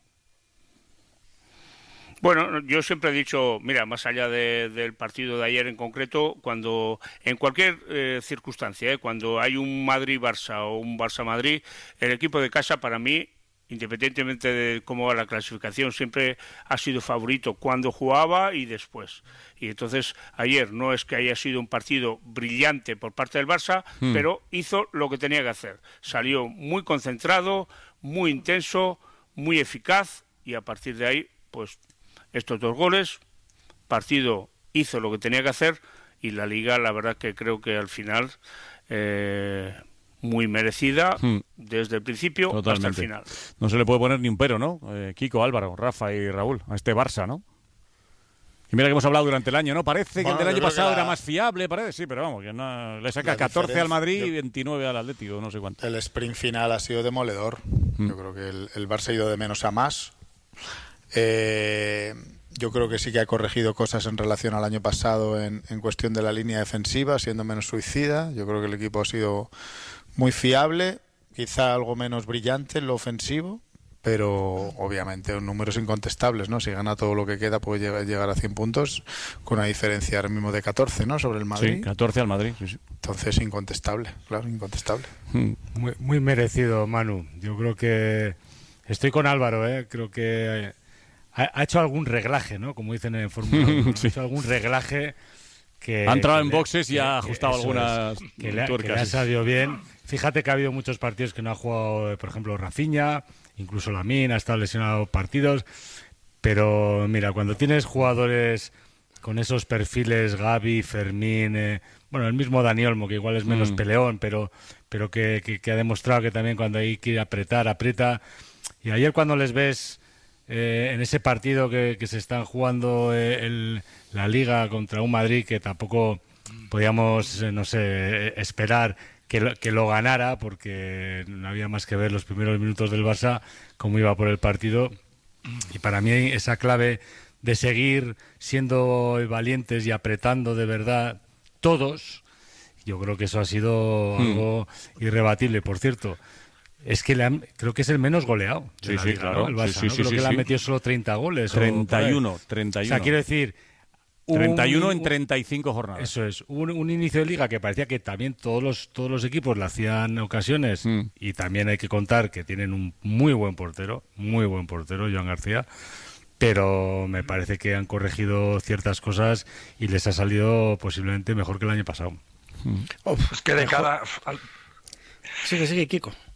Bueno, yo siempre he dicho, mira, más allá de, del partido de ayer en concreto, cuando en cualquier eh, circunstancia, eh, cuando hay un Madrid-Barça o un Barça-Madrid, el equipo de casa para mí, independientemente de cómo va la clasificación, siempre ha sido favorito cuando jugaba y después. Y entonces ayer no es que haya sido un partido brillante por parte del Barça, mm. pero hizo lo que tenía que hacer. Salió muy concentrado, muy intenso, muy eficaz y a partir de ahí, pues estos dos goles, partido hizo lo que tenía que hacer y la Liga, la verdad que creo que al final eh, muy merecida hmm. desde el principio Totalmente. hasta el final. No se le puede poner ni un pero, ¿no? Eh, Kiko, Álvaro, Rafa y Raúl, a este Barça, ¿no? Y mira que hemos hablado durante el año, ¿no? Parece bueno, que el del año pasado la... era más fiable, parece, sí, pero vamos, que no, le saca catorce al Madrid yo... y veintinueve al Atlético, no sé cuánto. El sprint final ha sido demoledor. Hmm. Yo creo que el, el Barça ha ido de menos a más. Eh, yo creo que sí que ha corregido cosas en relación al año pasado en, en cuestión de la línea defensiva, siendo menos suicida. Yo creo que el equipo ha sido muy fiable, quizá algo menos brillante en lo ofensivo, pero obviamente números incontestables, ¿no? Si gana todo lo que queda puede llegar, llegar a cien puntos con una diferencia ahora mismo de catorce, ¿no? Sobre el Madrid. Sí, catorce al Madrid, sí, sí. Entonces incontestable, claro, incontestable. Muy, muy merecido, Manu. Yo creo que estoy con Álvaro, ¿eh? Creo que ha hecho algún reglaje, ¿no? Como dicen en Fórmula uno, ¿no? Sí. Ha hecho algún reglaje que... Ha entrado que en le, boxes y ha ajustado algunas es, que le, tuercas. Que le ha salido bien. Fíjate que ha habido muchos partidos que no ha jugado, por ejemplo, Rafinha, incluso Lamine ha estado lesionado partidos, pero mira, cuando tienes jugadores con esos perfiles, Gavi, Fermín, eh, bueno, el mismo Dani Olmo, que igual es menos mm. peleón, pero, pero que, que, que ha demostrado que también cuando hay que apretar, aprieta. Y ayer cuando les ves... Eh, en ese partido que, que se están jugando eh, el, la Liga contra un Madrid que tampoco podíamos, eh, no sé, esperar que lo, que lo ganara, porque no había más que ver los primeros minutos del Barça, cómo iba por el partido. Y para mí esa clave de seguir siendo valientes y apretando de verdad todos, yo creo que eso ha sido mm. algo irrebatible. Por cierto, es que le han, creo que es el menos goleado. Sí, sí, Liga, claro. ¿no? El Barça, sí, sí, ¿no? sí, Creo sí, que sí. le han metido solo treinta goles. treinta y uno, treinta y uno. O sea, quiero decir... treinta y uno en treinta y cinco jornadas. Eso es. Un, un inicio de liga que parecía que también todos los todos los equipos le hacían ocasiones mm. y también hay que contar que tienen un muy buen portero, muy buen portero, Joan García, pero me parece que han corregido ciertas cosas y les ha salido posiblemente mejor que el año pasado. Mm. Oh, pues que de cada... Sigue, sigue, Kiko.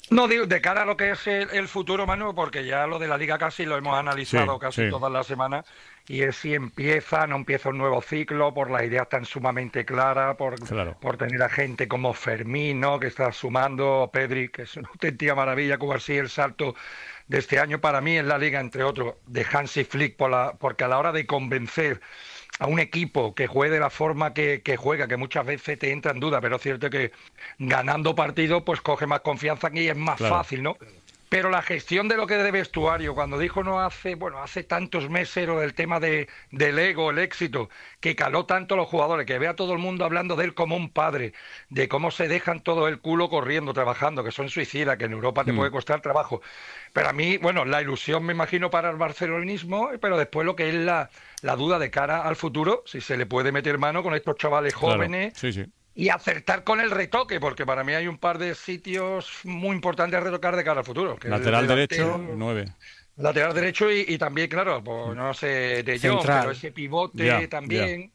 No, digo, de cara a lo que es el, el futuro, Manu, porque ya lo de la Liga casi lo hemos analizado Sí, casi sí. todas las semanas, y es si empieza, no empieza un nuevo ciclo, por las ideas tan sumamente claras, por, Claro. por tener a gente como Fermino, que está sumando, Pedri, que es una auténtica maravilla, como así el salto de este año para mí en la Liga, entre otros, de Hansi Flick, por la, porque a la hora de convencer a un equipo que juegue de la forma que, que juega, que muchas veces te entra en duda, pero es cierto que ganando partidos pues coge más confianza y es más Claro. fácil, ¿no? Pero la gestión de lo que es de vestuario, cuando dijo no hace, bueno, hace tantos meses lo del tema de, del ego, el éxito, que caló tanto a los jugadores, que ve a todo el mundo hablando de él como un padre, de cómo se dejan todo el culo corriendo, trabajando, que son suicidas, que en Europa te Mm. puede costar trabajo. Pero a mí, bueno, la ilusión me imagino para el barcelonismo, pero después lo que es la, la duda de cara al futuro, si se le puede meter mano con estos chavales Claro. jóvenes. Sí, sí. Y acertar con el retoque, porque para mí hay un par de sitios muy importantes a retocar de cara al futuro. que es Lateral el derecho, delantero, nueve. Lateral derecho y, y también, claro, pues no sé, de Jong, Central. pero ese pivote Ya, también.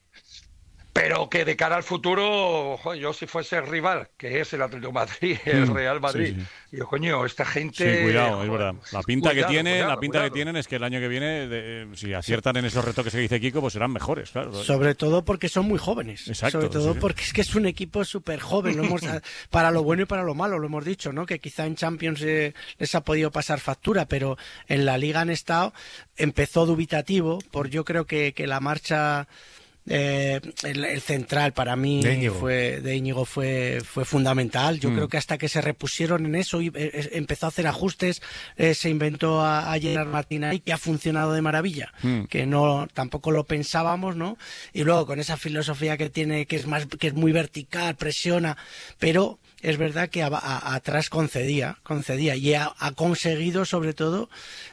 Pero que de cara al futuro, ojo, yo si fuese el rival, que es el Atlético de Madrid, el Mm, Real Madrid, sí, digo, coño, esta gente... Sí, cuidado, es joder, verdad. La pinta cuidado, que tiene, cuidado, la pinta cuidado. que tienen es que el año que viene, de- si aciertan en esos retoques que dice Kiko, pues serán mejores, claro. Sobre todo porque son muy jóvenes. Exacto, Sobre todo sí, sí. porque es que es un equipo súper joven. Lo hemos, para lo bueno y para lo malo, lo hemos dicho, ¿no? Que quizá en Champions eh, les ha podido pasar factura, pero en la Liga han estado, empezó dubitativo, por yo creo que, que la marcha... Eh, el, el central para mí De Íñigo. fue de Íñigo fue fue fundamental. Yo Mm. creo que hasta que se repusieron en eso y eh, eh, empezó a hacer ajustes, eh, se inventó a, a Gerard Martín ahí, que ha funcionado de maravilla, Mm. que no tampoco lo pensábamos, ¿no? Y luego con esa filosofía que tiene, que es más que es muy vertical, presiona, pero es verdad que a- a- atrás concedía, concedía y ha, ha conseguido sobre todo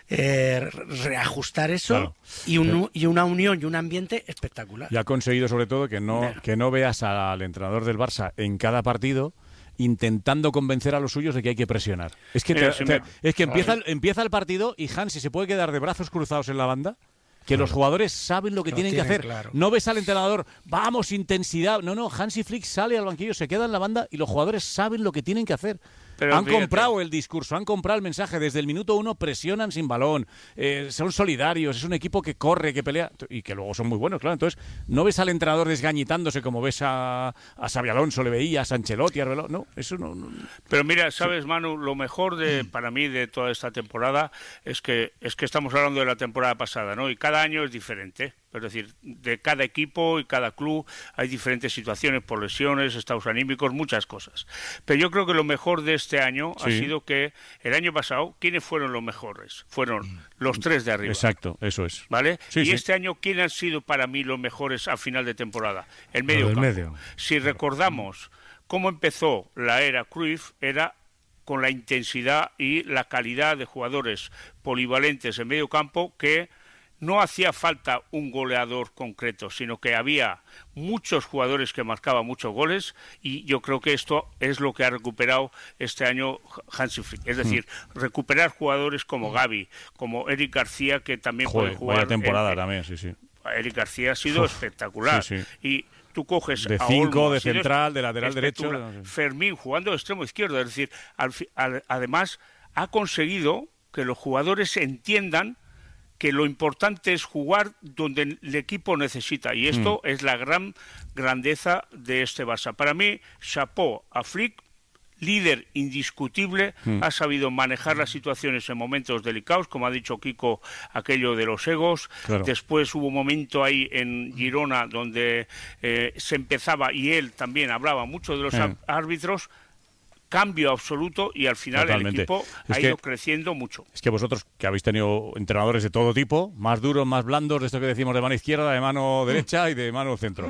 eh, reajustar eso Claro. y, un, y una unión y un ambiente espectacular. Y ha conseguido sobre todo que no, que no veas al entrenador del Barça en cada partido intentando convencer a los suyos de que hay que presionar. Es que, Mira, te- si te- me- es que empieza, Vale. el, empieza el partido y Hansi se puede quedar de brazos cruzados en la banda, que los jugadores saben lo que Lo tienen que tienen hacer. claro. No ves al entrenador, vamos, intensidad. No, no, Hansi Flick sale al banquillo, se queda en la banda y los jugadores saben lo que tienen que hacer. Pero han fíjate. comprado el discurso, han comprado el mensaje. Desde el minuto uno presionan sin balón, eh, son solidarios, es un equipo que corre, que pelea y que luego son muy buenos, claro. Entonces, no ves al entrenador desgañitándose como ves a, a Xabi Alonso, le veías, a Ancelotti, a Arbeloa. No, eso no. no. Pero mira, sabes, Manu, lo mejor de para mí de toda esta temporada es que es que estamos hablando de la temporada pasada, ¿no? Y cada año es diferente. Es decir, de cada equipo y cada club hay diferentes situaciones por lesiones, estados anímicos, muchas cosas. Pero yo creo que lo mejor de este año ha Sí. sido que el año pasado, ¿quiénes fueron los mejores? Fueron los tres de arriba. Exacto, eso es. ¿Vale? Sí, y sí. este año, ¿quién han sido para mí los mejores a final de temporada? El medio del campo. medio. Si recordamos cómo empezó la era Cruyff, era con la intensidad y la calidad de jugadores polivalentes en medio campo que no hacía falta un goleador concreto, sino que había muchos jugadores que marcaban muchos goles y yo creo que esto es lo que ha recuperado este año Hansi Flick. Es decir, recuperar jugadores como Gavi, como Eric García, que también Joder, puede jugar. vaya temporada en- también, sí, sí. Eric García ha sido Uf, espectacular. sí, sí. Y tú coges De a cinco, Olmo, de ha sido central, de lateral espectacular. derecho. Fermín jugando de extremo izquierdo. Es decir, al fi- al- además ha conseguido que los jugadores entiendan que lo importante es jugar donde el equipo necesita. Y esto Mm. es la gran grandeza de este Barça. Para mí, chapeau a Flick, líder indiscutible, Mm. ha sabido manejar las situaciones en momentos delicados, como ha dicho Kiko, aquello de los egos. Claro. Después hubo un momento ahí en Girona donde eh, se empezaba, y él también hablaba mucho de los Eh. á- árbitros, cambio absoluto, y al final Totalmente. el equipo Es ha que- ido creciendo mucho. Es que vosotros, que habéis tenido entrenadores de todo tipo, más duros, más blandos, de esto que decimos de mano izquierda, de mano derecha y de mano centro.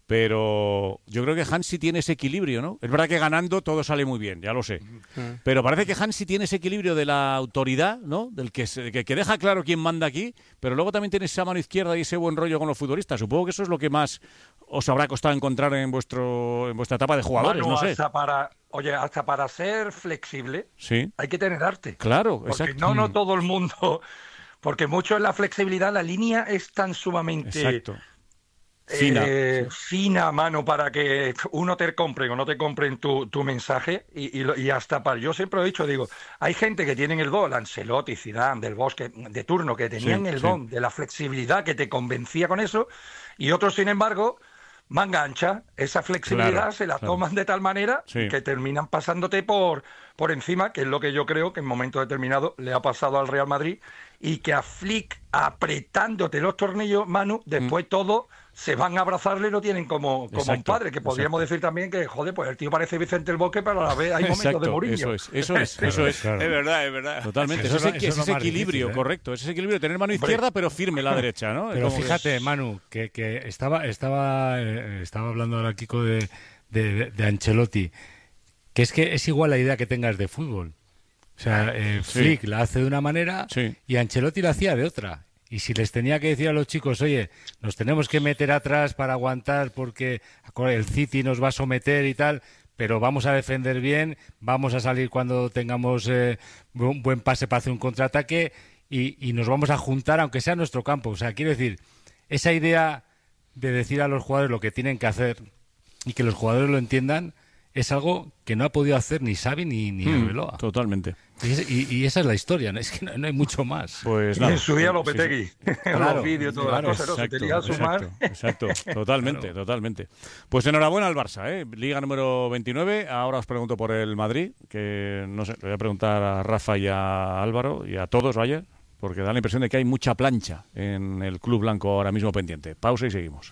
Pero yo creo que Hansi tiene ese equilibrio, ¿no? Es verdad que ganando todo sale muy bien, ya lo sé. Pero parece que Hansi tiene ese equilibrio de la autoridad, ¿no? Del que, se- que, que deja claro quién manda aquí, pero luego también tiene esa mano izquierda y ese buen rollo con los futbolistas. Supongo que eso es lo que más os habrá costado encontrar en vuestro en vuestra etapa de jugadores, Manu, no sé. hasta para, oye, hasta para ser flexible Sí. hay que tener arte. Claro, Porque exacto. no, no todo el mundo, porque mucho en la flexibilidad la línea es tan sumamente Exacto. Fina. Eh, fina mano para que uno te compre o no te compren tu, tu mensaje y, y, y hasta para, yo siempre lo he dicho, digo, hay gente que tienen el don, Ancelotti, Zidane, Del Bosque, de turno, que tenían Sí, el sí. don de la flexibilidad que te convencía con eso, y otros, sin embargo, manga ancha, esa flexibilidad Claro, se la claro. toman de tal manera Sí. que terminan pasándote por, por encima, que es lo que yo creo que en momento determinado le ha pasado al Real Madrid, y que a Flick, apretándote los tornillos, Manu, después todo se van a abrazarle y lo tienen como, como un Exacto, padre, que podríamos exacto. decir también que, joder, pues el tío parece Vicente el Bosque, pero a la vez hay momentos Exacto, de Mourinho. eso es, eso es, eso es. Es verdad, es verdad. Totalmente, Eso eso es, es lo- es eso es lo ese más equilibrio, difícil, ¿eh? correcto, es ese equilibrio, tener mano izquierda pero firme la derecha, ¿no? Pero Como que- fíjate, Manu, que, que estaba, estaba, eh, estaba hablando ahora Kiko de, de, de Ancelotti, que es que es igual la idea que tengas de fútbol. O sea, eh, Sí. Flick la hace de una manera Sí. y Ancelotti la hacía de otra. Y si les tenía que decir a los chicos, oye, nos tenemos que meter atrás para aguantar porque el City nos va a someter y tal, pero vamos a defender bien, vamos a salir cuando tengamos eh, un buen pase para hacer un contraataque y, y nos vamos a juntar aunque sea en nuestro campo. O sea, quiero decir, esa idea de decir a los jugadores lo que tienen que hacer y que los jugadores lo entiendan es algo que no ha podido hacer ni Xavi ni, ni Mm, Arbeloa. Totalmente. Y, es- y- y esa es la historia, ¿no? Es que no, no hay mucho más. Pues Y nada. en su día Sí, Lopetegui, sí. los vídeos, todas Claro, las cosas, ¿no? Se exacto, tenía que sumar. exacto, exacto, totalmente, totalmente. Pues enhorabuena al Barça, ¿eh? Liga número veintinueve. Ahora os pregunto por el Madrid, que no sé, le voy a preguntar a Rafa y a Álvaro y a todos, vaya, porque da la impresión de que hay mucha plancha en el club blanco ahora mismo pendiente. Pausa y seguimos.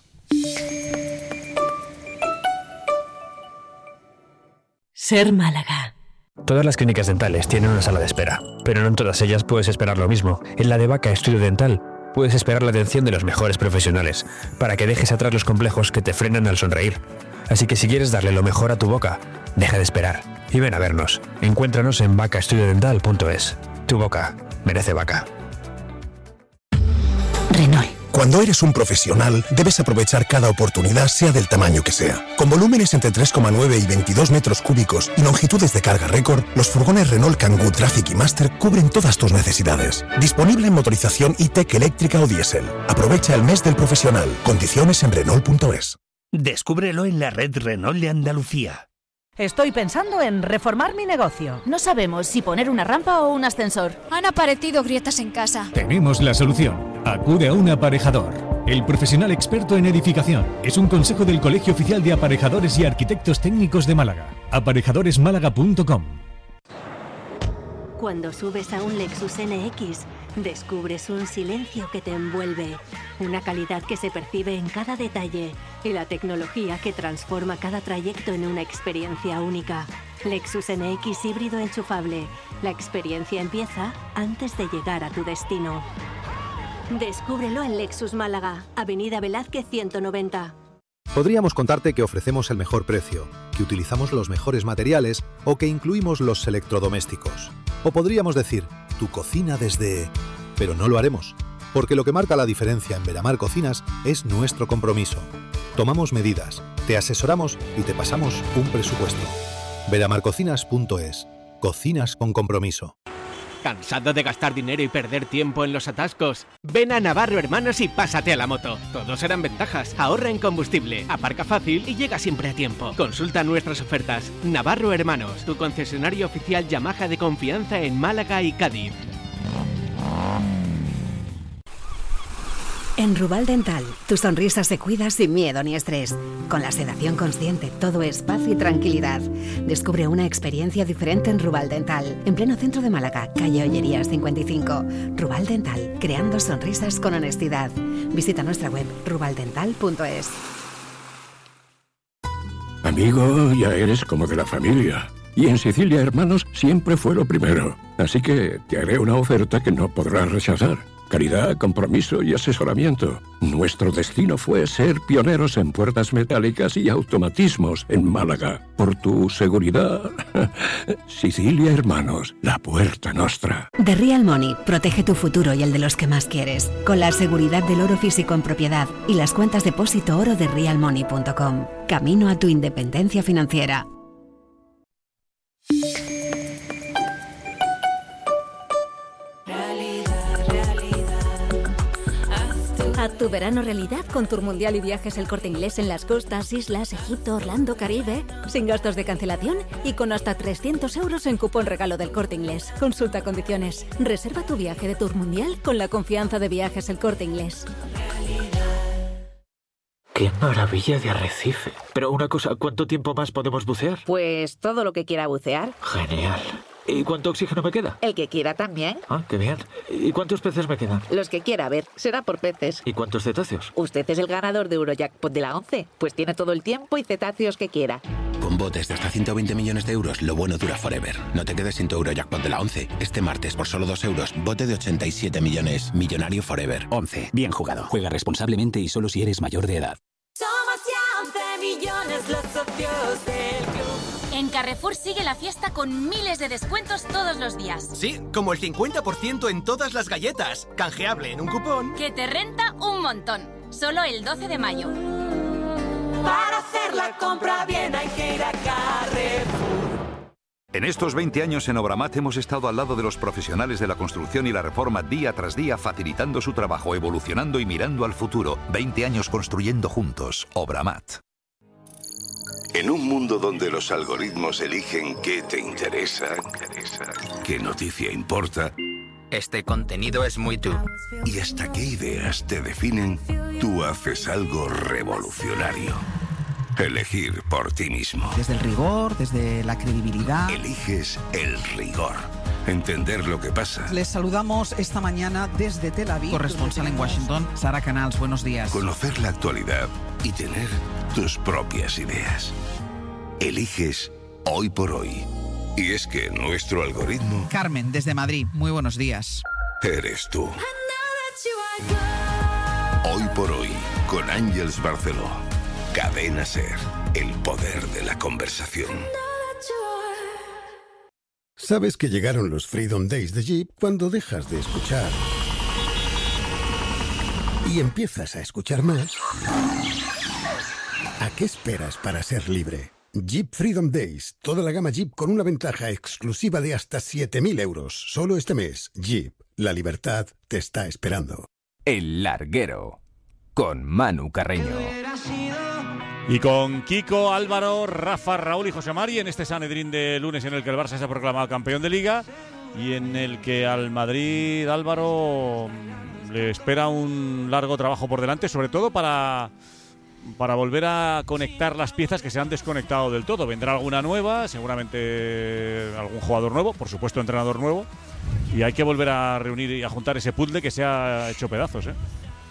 Ser Málaga. Todas las clínicas dentales tienen una sala de espera, pero no en todas ellas puedes esperar lo mismo. En la de Vaca Estudio Dental puedes esperar la atención de los mejores profesionales, para que dejes atrás los complejos que te frenan al sonreír. Así que si quieres darle lo mejor a tu boca, deja de esperar y ven a vernos. Encuéntranos en vaca estudio dental punto es. Tu boca merece Vaca. Renault. Cuando eres un profesional, debes aprovechar cada oportunidad, sea del tamaño que sea. Con volúmenes entre tres coma nueve y veintidós metros cúbicos y longitudes de carga récord, los furgones Renault Kangoo Traffic y Master cubren todas tus necesidades. Disponible en motorización e-tech eléctrica o diésel. Aprovecha el mes del profesional. Condiciones en Renault punto es. Descúbrelo en la red Renault de Andalucía. Estoy pensando en reformar mi negocio. No sabemos si poner una rampa o un ascensor. Han aparecido grietas en casa. Tenemos la solución. Acude a un aparejador. El profesional experto en edificación. Es un consejo del Colegio Oficial de Aparejadores y Arquitectos Técnicos de Málaga. aparejadores málaga punto com. Cuando subes a un Lexus N X, descubres un silencio que te envuelve, una calidad que se percibe en cada detalle y la tecnología que transforma cada trayecto en una experiencia única. Lexus N X híbrido enchufable. La experiencia empieza antes de llegar a tu destino. Descúbrelo en Lexus Málaga, Avenida Velázquez ciento noventa. Podríamos contarte que ofrecemos el mejor precio, que utilizamos los mejores materiales o que incluimos los electrodomésticos. O podríamos decir, tu cocina desde... Pero no lo haremos, porque lo que marca la diferencia en Veramar Cocinas es nuestro compromiso. Tomamos medidas, te asesoramos y te pasamos un presupuesto. veramar cocinas punto es. Cocinas con compromiso. ¿Cansado de gastar dinero y perder tiempo en los atascos? Ven a Navarro Hermanos y pásate a la moto. Todos serán ventajas. Ahorra en combustible, aparca fácil y llega siempre a tiempo. Consulta nuestras ofertas. Navarro Hermanos, tu concesionario oficial Yamaha de confianza en Málaga y Cádiz. En Rubal Dental, tu sonrisa se cuida sin miedo ni estrés. Con la sedación consciente, todo es paz y tranquilidad. Descubre una experiencia diferente en Rubal Dental, en pleno centro de Málaga, calle Ollerías cincuenta y cinco. Rubal Dental, creando sonrisas con honestidad. Visita nuestra web rubal dental punto es. Amigo, ya eres como de la familia. Y en Sicilia Hermanos siempre fue lo primero. Así que te haré una oferta que no podrás rechazar. Calidad, compromiso y asesoramiento. Nuestro destino fue ser pioneros en puertas metálicas y automatismos en Málaga. Por tu seguridad, Sicilia Hermanos, la puerta nostra. The Real Money, protege tu futuro y el de los que más quieres. Con la seguridad del oro físico en propiedad y las cuentas depósito oro de real money punto com. Camino a tu independencia financiera. Haz tu verano realidad con Tour Mundial y Viajes El Corte Inglés en las costas, islas, Egipto, Orlando, Caribe, sin gastos de cancelación y con hasta trescientos euros en cupón regalo del Corte Inglés. Consulta condiciones. Reserva tu viaje de Tour Mundial con la confianza de Viajes El Corte Inglés. ¡Qué maravilla de arrecife! Pero una cosa, ¿cuánto tiempo más podemos bucear? Pues todo lo que quiera bucear. Genial. ¿Y cuánto oxígeno me queda? El que quiera también. Ah, qué bien. ¿Y cuántos peces me quedan? Los que quiera, a ver, será por peces. ¿Y cuántos cetáceos? Usted es el ganador de Eurojackpot de la once, pues tiene todo el tiempo y cetáceos que quiera. Con botes de hasta ciento veinte millones de euros, lo bueno dura forever. No te quedes sin tu Eurojackpot de la once. Este martes, por solo dos euros, bote de ochenta y siete millones. Millonario forever. once. Bien jugado. Juega responsablemente y solo si eres mayor de edad. Somos ya once millones los socios del club. En Carrefour sigue la fiesta con miles de descuentos todos los días. Sí, como el cincuenta por ciento en todas las galletas. Canjeable en un cupón. Que te renta un montón. Solo el doce de mayo. Para hacer la compra bien hay que ir a Carrefour. En estos veinte años en Obramat hemos estado al lado de los profesionales de la construcción y la reforma día tras día, facilitando su trabajo, evolucionando y mirando al futuro. veinte años construyendo juntos. Obramat. En un mundo donde los algoritmos eligen qué te interesa, qué noticia importa, este contenido es muy tú. y hasta qué ideas te definen, tú haces algo revolucionario. Elegir por ti mismo. Desde el rigor, desde la credibilidad. Eliges el rigor. Entender lo que pasa. Les saludamos esta mañana desde Tel Aviv. Corresponsal en Washington, Sara Canals, buenos días. Conocer la actualidad y tener tus propias ideas. Eliges hoy por hoy. Y es que nuestro algoritmo... Carmen, desde Madrid, muy buenos días. Eres tú. Hoy por hoy, con Ángels Barceló. Cadena SER, el poder de la conversación. Sabes que llegaron los Freedom Days de Jeep cuando dejas de escuchar y empiezas a escuchar más. ¿A qué esperas para ser libre? Jeep Freedom Days, toda la gama Jeep con una ventaja exclusiva de hasta siete mil euros. Solo este mes, Jeep, la libertad te está esperando. El Larguero, con Manu Carreño. Y con Kiko, Álvaro, Rafa, Raúl y José Mari en este Sanedrín de lunes en el que el Barça se ha proclamado campeón de Liga y en el que al Madrid, Álvaro, le espera un largo trabajo por delante, sobre todo para, para volver a conectar las piezas que se han desconectado del todo. Vendrá alguna nueva, seguramente algún jugador nuevo, por supuesto entrenador nuevo, y hay que volver a reunir y a juntar ese puzzle que se ha hecho pedazos, ¿eh?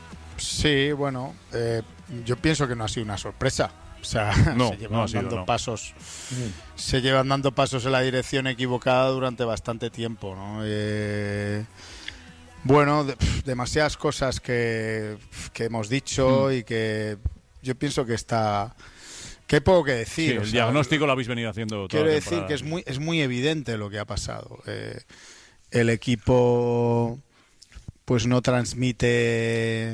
Sí, bueno, eh, yo pienso que no ha sido una sorpresa. O sea, no, se llevan no ha sido, dando no. pasos, mm. se llevan dando pasos en la dirección equivocada durante bastante tiempo, ¿no? Eh, bueno, de, pf, demasiadas cosas que, que hemos dicho mm. y que yo pienso que está, que hay poco que decir. Sí, o el sea, diagnóstico lo habéis venido haciendo. Quiero toda la decir temporada. que es muy, es muy evidente lo que ha pasado. Eh, el equipo, pues no transmite.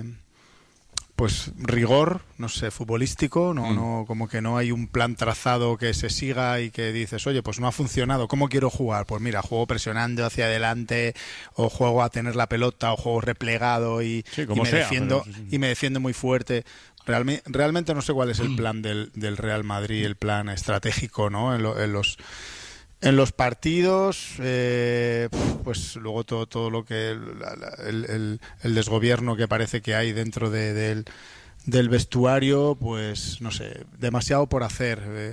Pues rigor, no sé, futbolístico, no, mm. no, como que no hay un plan trazado que se siga y que dices, oye, pues no ha funcionado, ¿cómo quiero jugar? Pues mira, juego presionando hacia adelante, o juego a tener la pelota, o juego replegado y, sí, y, como me, sea, defiendo, pero, sí, sí. y me defiendo muy fuerte. Realme, realmente no sé cuál es el plan del, del Real Madrid, el plan estratégico, ¿no? En, lo, en los... En los partidos, eh, pues luego todo todo lo que el, el, el desgobierno que parece que hay dentro de, de el, del vestuario, pues no sé, demasiado por hacer. Eh,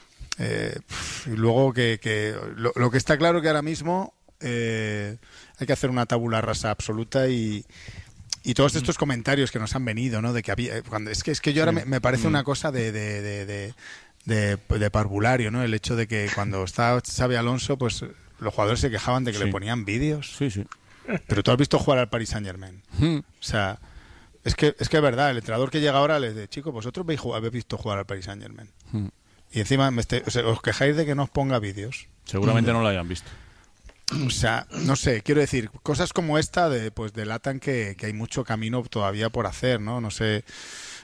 eh, y luego que, que lo, lo que está claro que ahora mismo eh, hay que hacer una tabula rasa absoluta y y todos estos comentarios que nos han venido, ¿no? De que había cuando es que es que yo ahora me, me parece una cosa de, de, de, de De, de parvulario, ¿no? El hecho de que cuando estaba Xabi Alonso, pues los jugadores se quejaban de que sí. le ponían vídeos. Sí, sí. Pero tú has visto jugar al Paris Saint-Germain. Hmm. O sea, es que es que es verdad, el entrenador que llega ahora les dice, chicos, vosotros habéis, habéis visto jugar al Paris Saint-Germain. Hmm. Y encima me este, o sea, os quejáis de que no os ponga vídeos. Seguramente hmm. no lo hayan visto. O sea, no sé, quiero decir, cosas como esta de, pues delatan que, que hay mucho camino todavía por hacer, ¿no? No sé...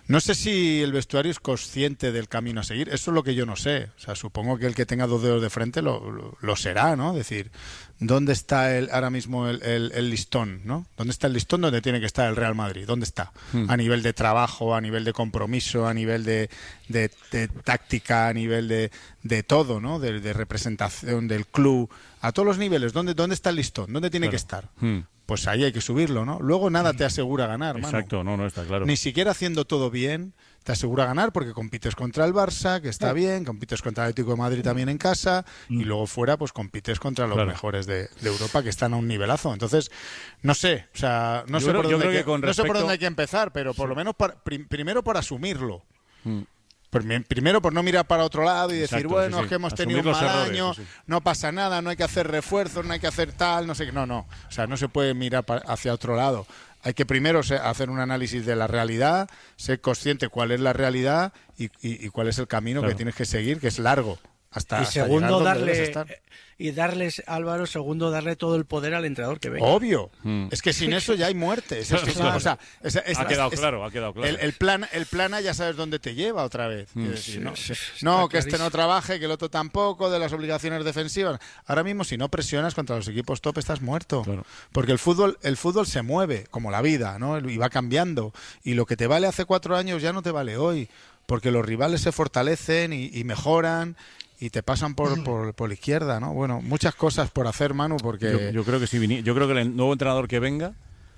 No sé si el vestuario es consciente del camino a seguir. Eso es lo que yo no sé. O sea, supongo que el que tenga dos dedos de frente lo, lo, lo será, ¿no? Es decir, ¿dónde está el, ahora mismo el, el, el listón, ¿no? ¿Dónde está el listón donde tiene que estar el Real Madrid? ¿Dónde está? Hmm. A nivel de trabajo, a nivel de compromiso, a nivel de, de, de táctica, a nivel de, de todo, ¿no? De, de representación del club, a todos los niveles. ¿Dónde, dónde está el listón? ¿Dónde tiene claro. que estar? Hmm. Pues ahí hay que subirlo, ¿no? Luego nada te asegura ganar, Manu. Exacto, no, no, está claro. Ni siquiera haciendo todo bien te asegura ganar, porque compites contra el Barça, que está bien, compites contra el Atlético de Madrid también en casa, y luego fuera pues compites contra los claro. mejores de, de Europa, que están a un nivelazo. Entonces, no sé, o sea, no, sé, creo, por dónde, que que, con no respecto... sé por dónde hay que empezar, pero por lo menos para, prim, primero por asumirlo. Mm. Primero por no mirar para otro lado y decir, Exacto, bueno, sí, sí. es que hemos Asumir tenido un mal errores, año, sí, sí. no pasa nada, no hay que hacer refuerzos, no hay que hacer tal, no sé qué. No, no. O sea, no se puede mirar hacia otro lado. Hay que primero hacer un análisis de la realidad, ser consciente cuál es la realidad y, y, y cuál es el camino claro. que tienes que seguir, que es largo. Hasta, y segundo, hasta darle y darles, Álvaro, segundo, darle todo el poder al entrenador que venga. Obvio. Hmm. Es que sin eso ya hay muerte. Es, es, claro. o sea, es, es, ha quedado es, claro, ha quedado claro. El, el, plan, el plana ya sabes dónde te lleva otra vez. Hmm. Decir, no, sí, no que este no trabaje, que el otro tampoco, de las obligaciones defensivas. Ahora mismo, si no presionas contra los equipos top, estás muerto. Claro. Porque el fútbol, el fútbol se mueve, como la vida, ¿no? Y va cambiando. Y lo que te vale hace cuatro años ya no te vale hoy. Porque los rivales se fortalecen y, y mejoran. Y te pasan por, por, por la izquierda, ¿no? Bueno, muchas cosas por hacer, Manu, porque... Yo, yo creo que sí, yo creo que el nuevo entrenador que venga,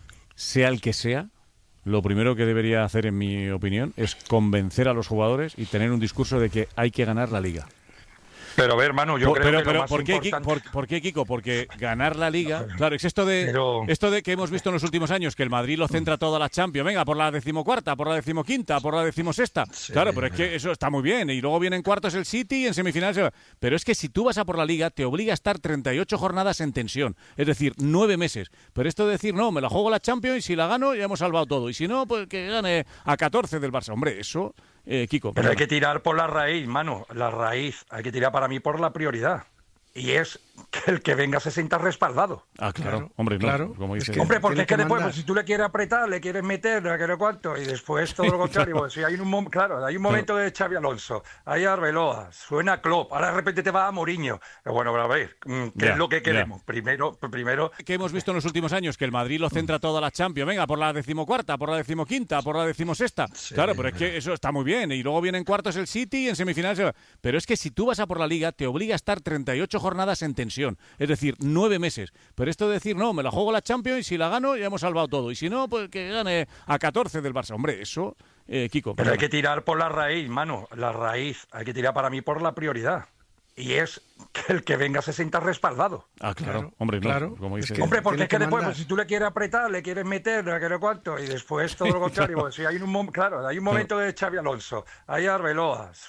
sea el que sea, lo primero que debería hacer, en mi opinión, es convencer a los jugadores y tener un discurso de que hay que ganar la Liga. Pero a ver, Manu, yo por, creo pero, que pero, lo más ¿por qué, importante... por, ¿por qué, Kiko? Porque ganar la Liga... Claro, es esto de pero... esto de que hemos visto en los últimos años, que el Madrid lo centra toda la Champions. Venga, por la decimocuarta, por la decimoquinta, por la decimosexta. Sí, claro, pero es que eso está muy bien. Y luego viene en cuartos el City y en semifinales... Pero es que si tú vas a por la Liga, te obliga a estar treinta y ocho jornadas en tensión. Es decir, nueve meses. Pero esto de decir, no, me la juego la Champions y si la gano ya hemos salvado todo. Y si no, pues que gane a catorce del Barça. Hombre, eso... Eh, Kiko, pero hay que tirar por la raíz, mano, la raíz. Hay que tirar para mí por la prioridad. Y es que el que venga se sienta respaldado. Ah, claro, claro hombre, claro. No, como dice. Es que, hombre, porque es que, que después, pues, si tú le quieres apretar, le quieres meter, no sé cuánto, y después todo lo contrario. Pues, si hay un, claro, hay un momento claro. de Xavi Alonso, hay Arbeloa, suena Klopp, ahora de repente te va a Mourinho. Bueno, pero a ver, ¿qué ya, es lo que queremos? Ya. Primero, primero... Que hemos visto en los últimos años que el Madrid lo centra toda la Champions. Venga, por la decimocuarta, por la decimoquinta, por la decimosexta. Sí. Claro, pero es que eso está muy bien. Y luego viene en cuartos el City y en semifinales... Pero es que si tú vas a por la Liga, te obliga a estar treinta y ocho jornadas en tensión. Es decir, nueve meses. Pero esto de decir, no, me la juego la Champions y si la gano ya hemos salvado todo. Y si no, pues que gane a catorce del Barça. Hombre, eso, eh, Kiko. Pero hay que tirar por la raíz, mano. La raíz. Hay que tirar para mí por la prioridad. Y es que el que venga se sienta respaldado. Ah, claro. claro hombre, no, claro. Como dice. Es que hombre, porque es que, que después, pues, si tú le quieres apretar, le quieres meter, no sé cuánto, y después todo lo contrario. claro. Pues, si hay un, claro, hay un momento claro. de Xavi Alonso, hay Arbeloa,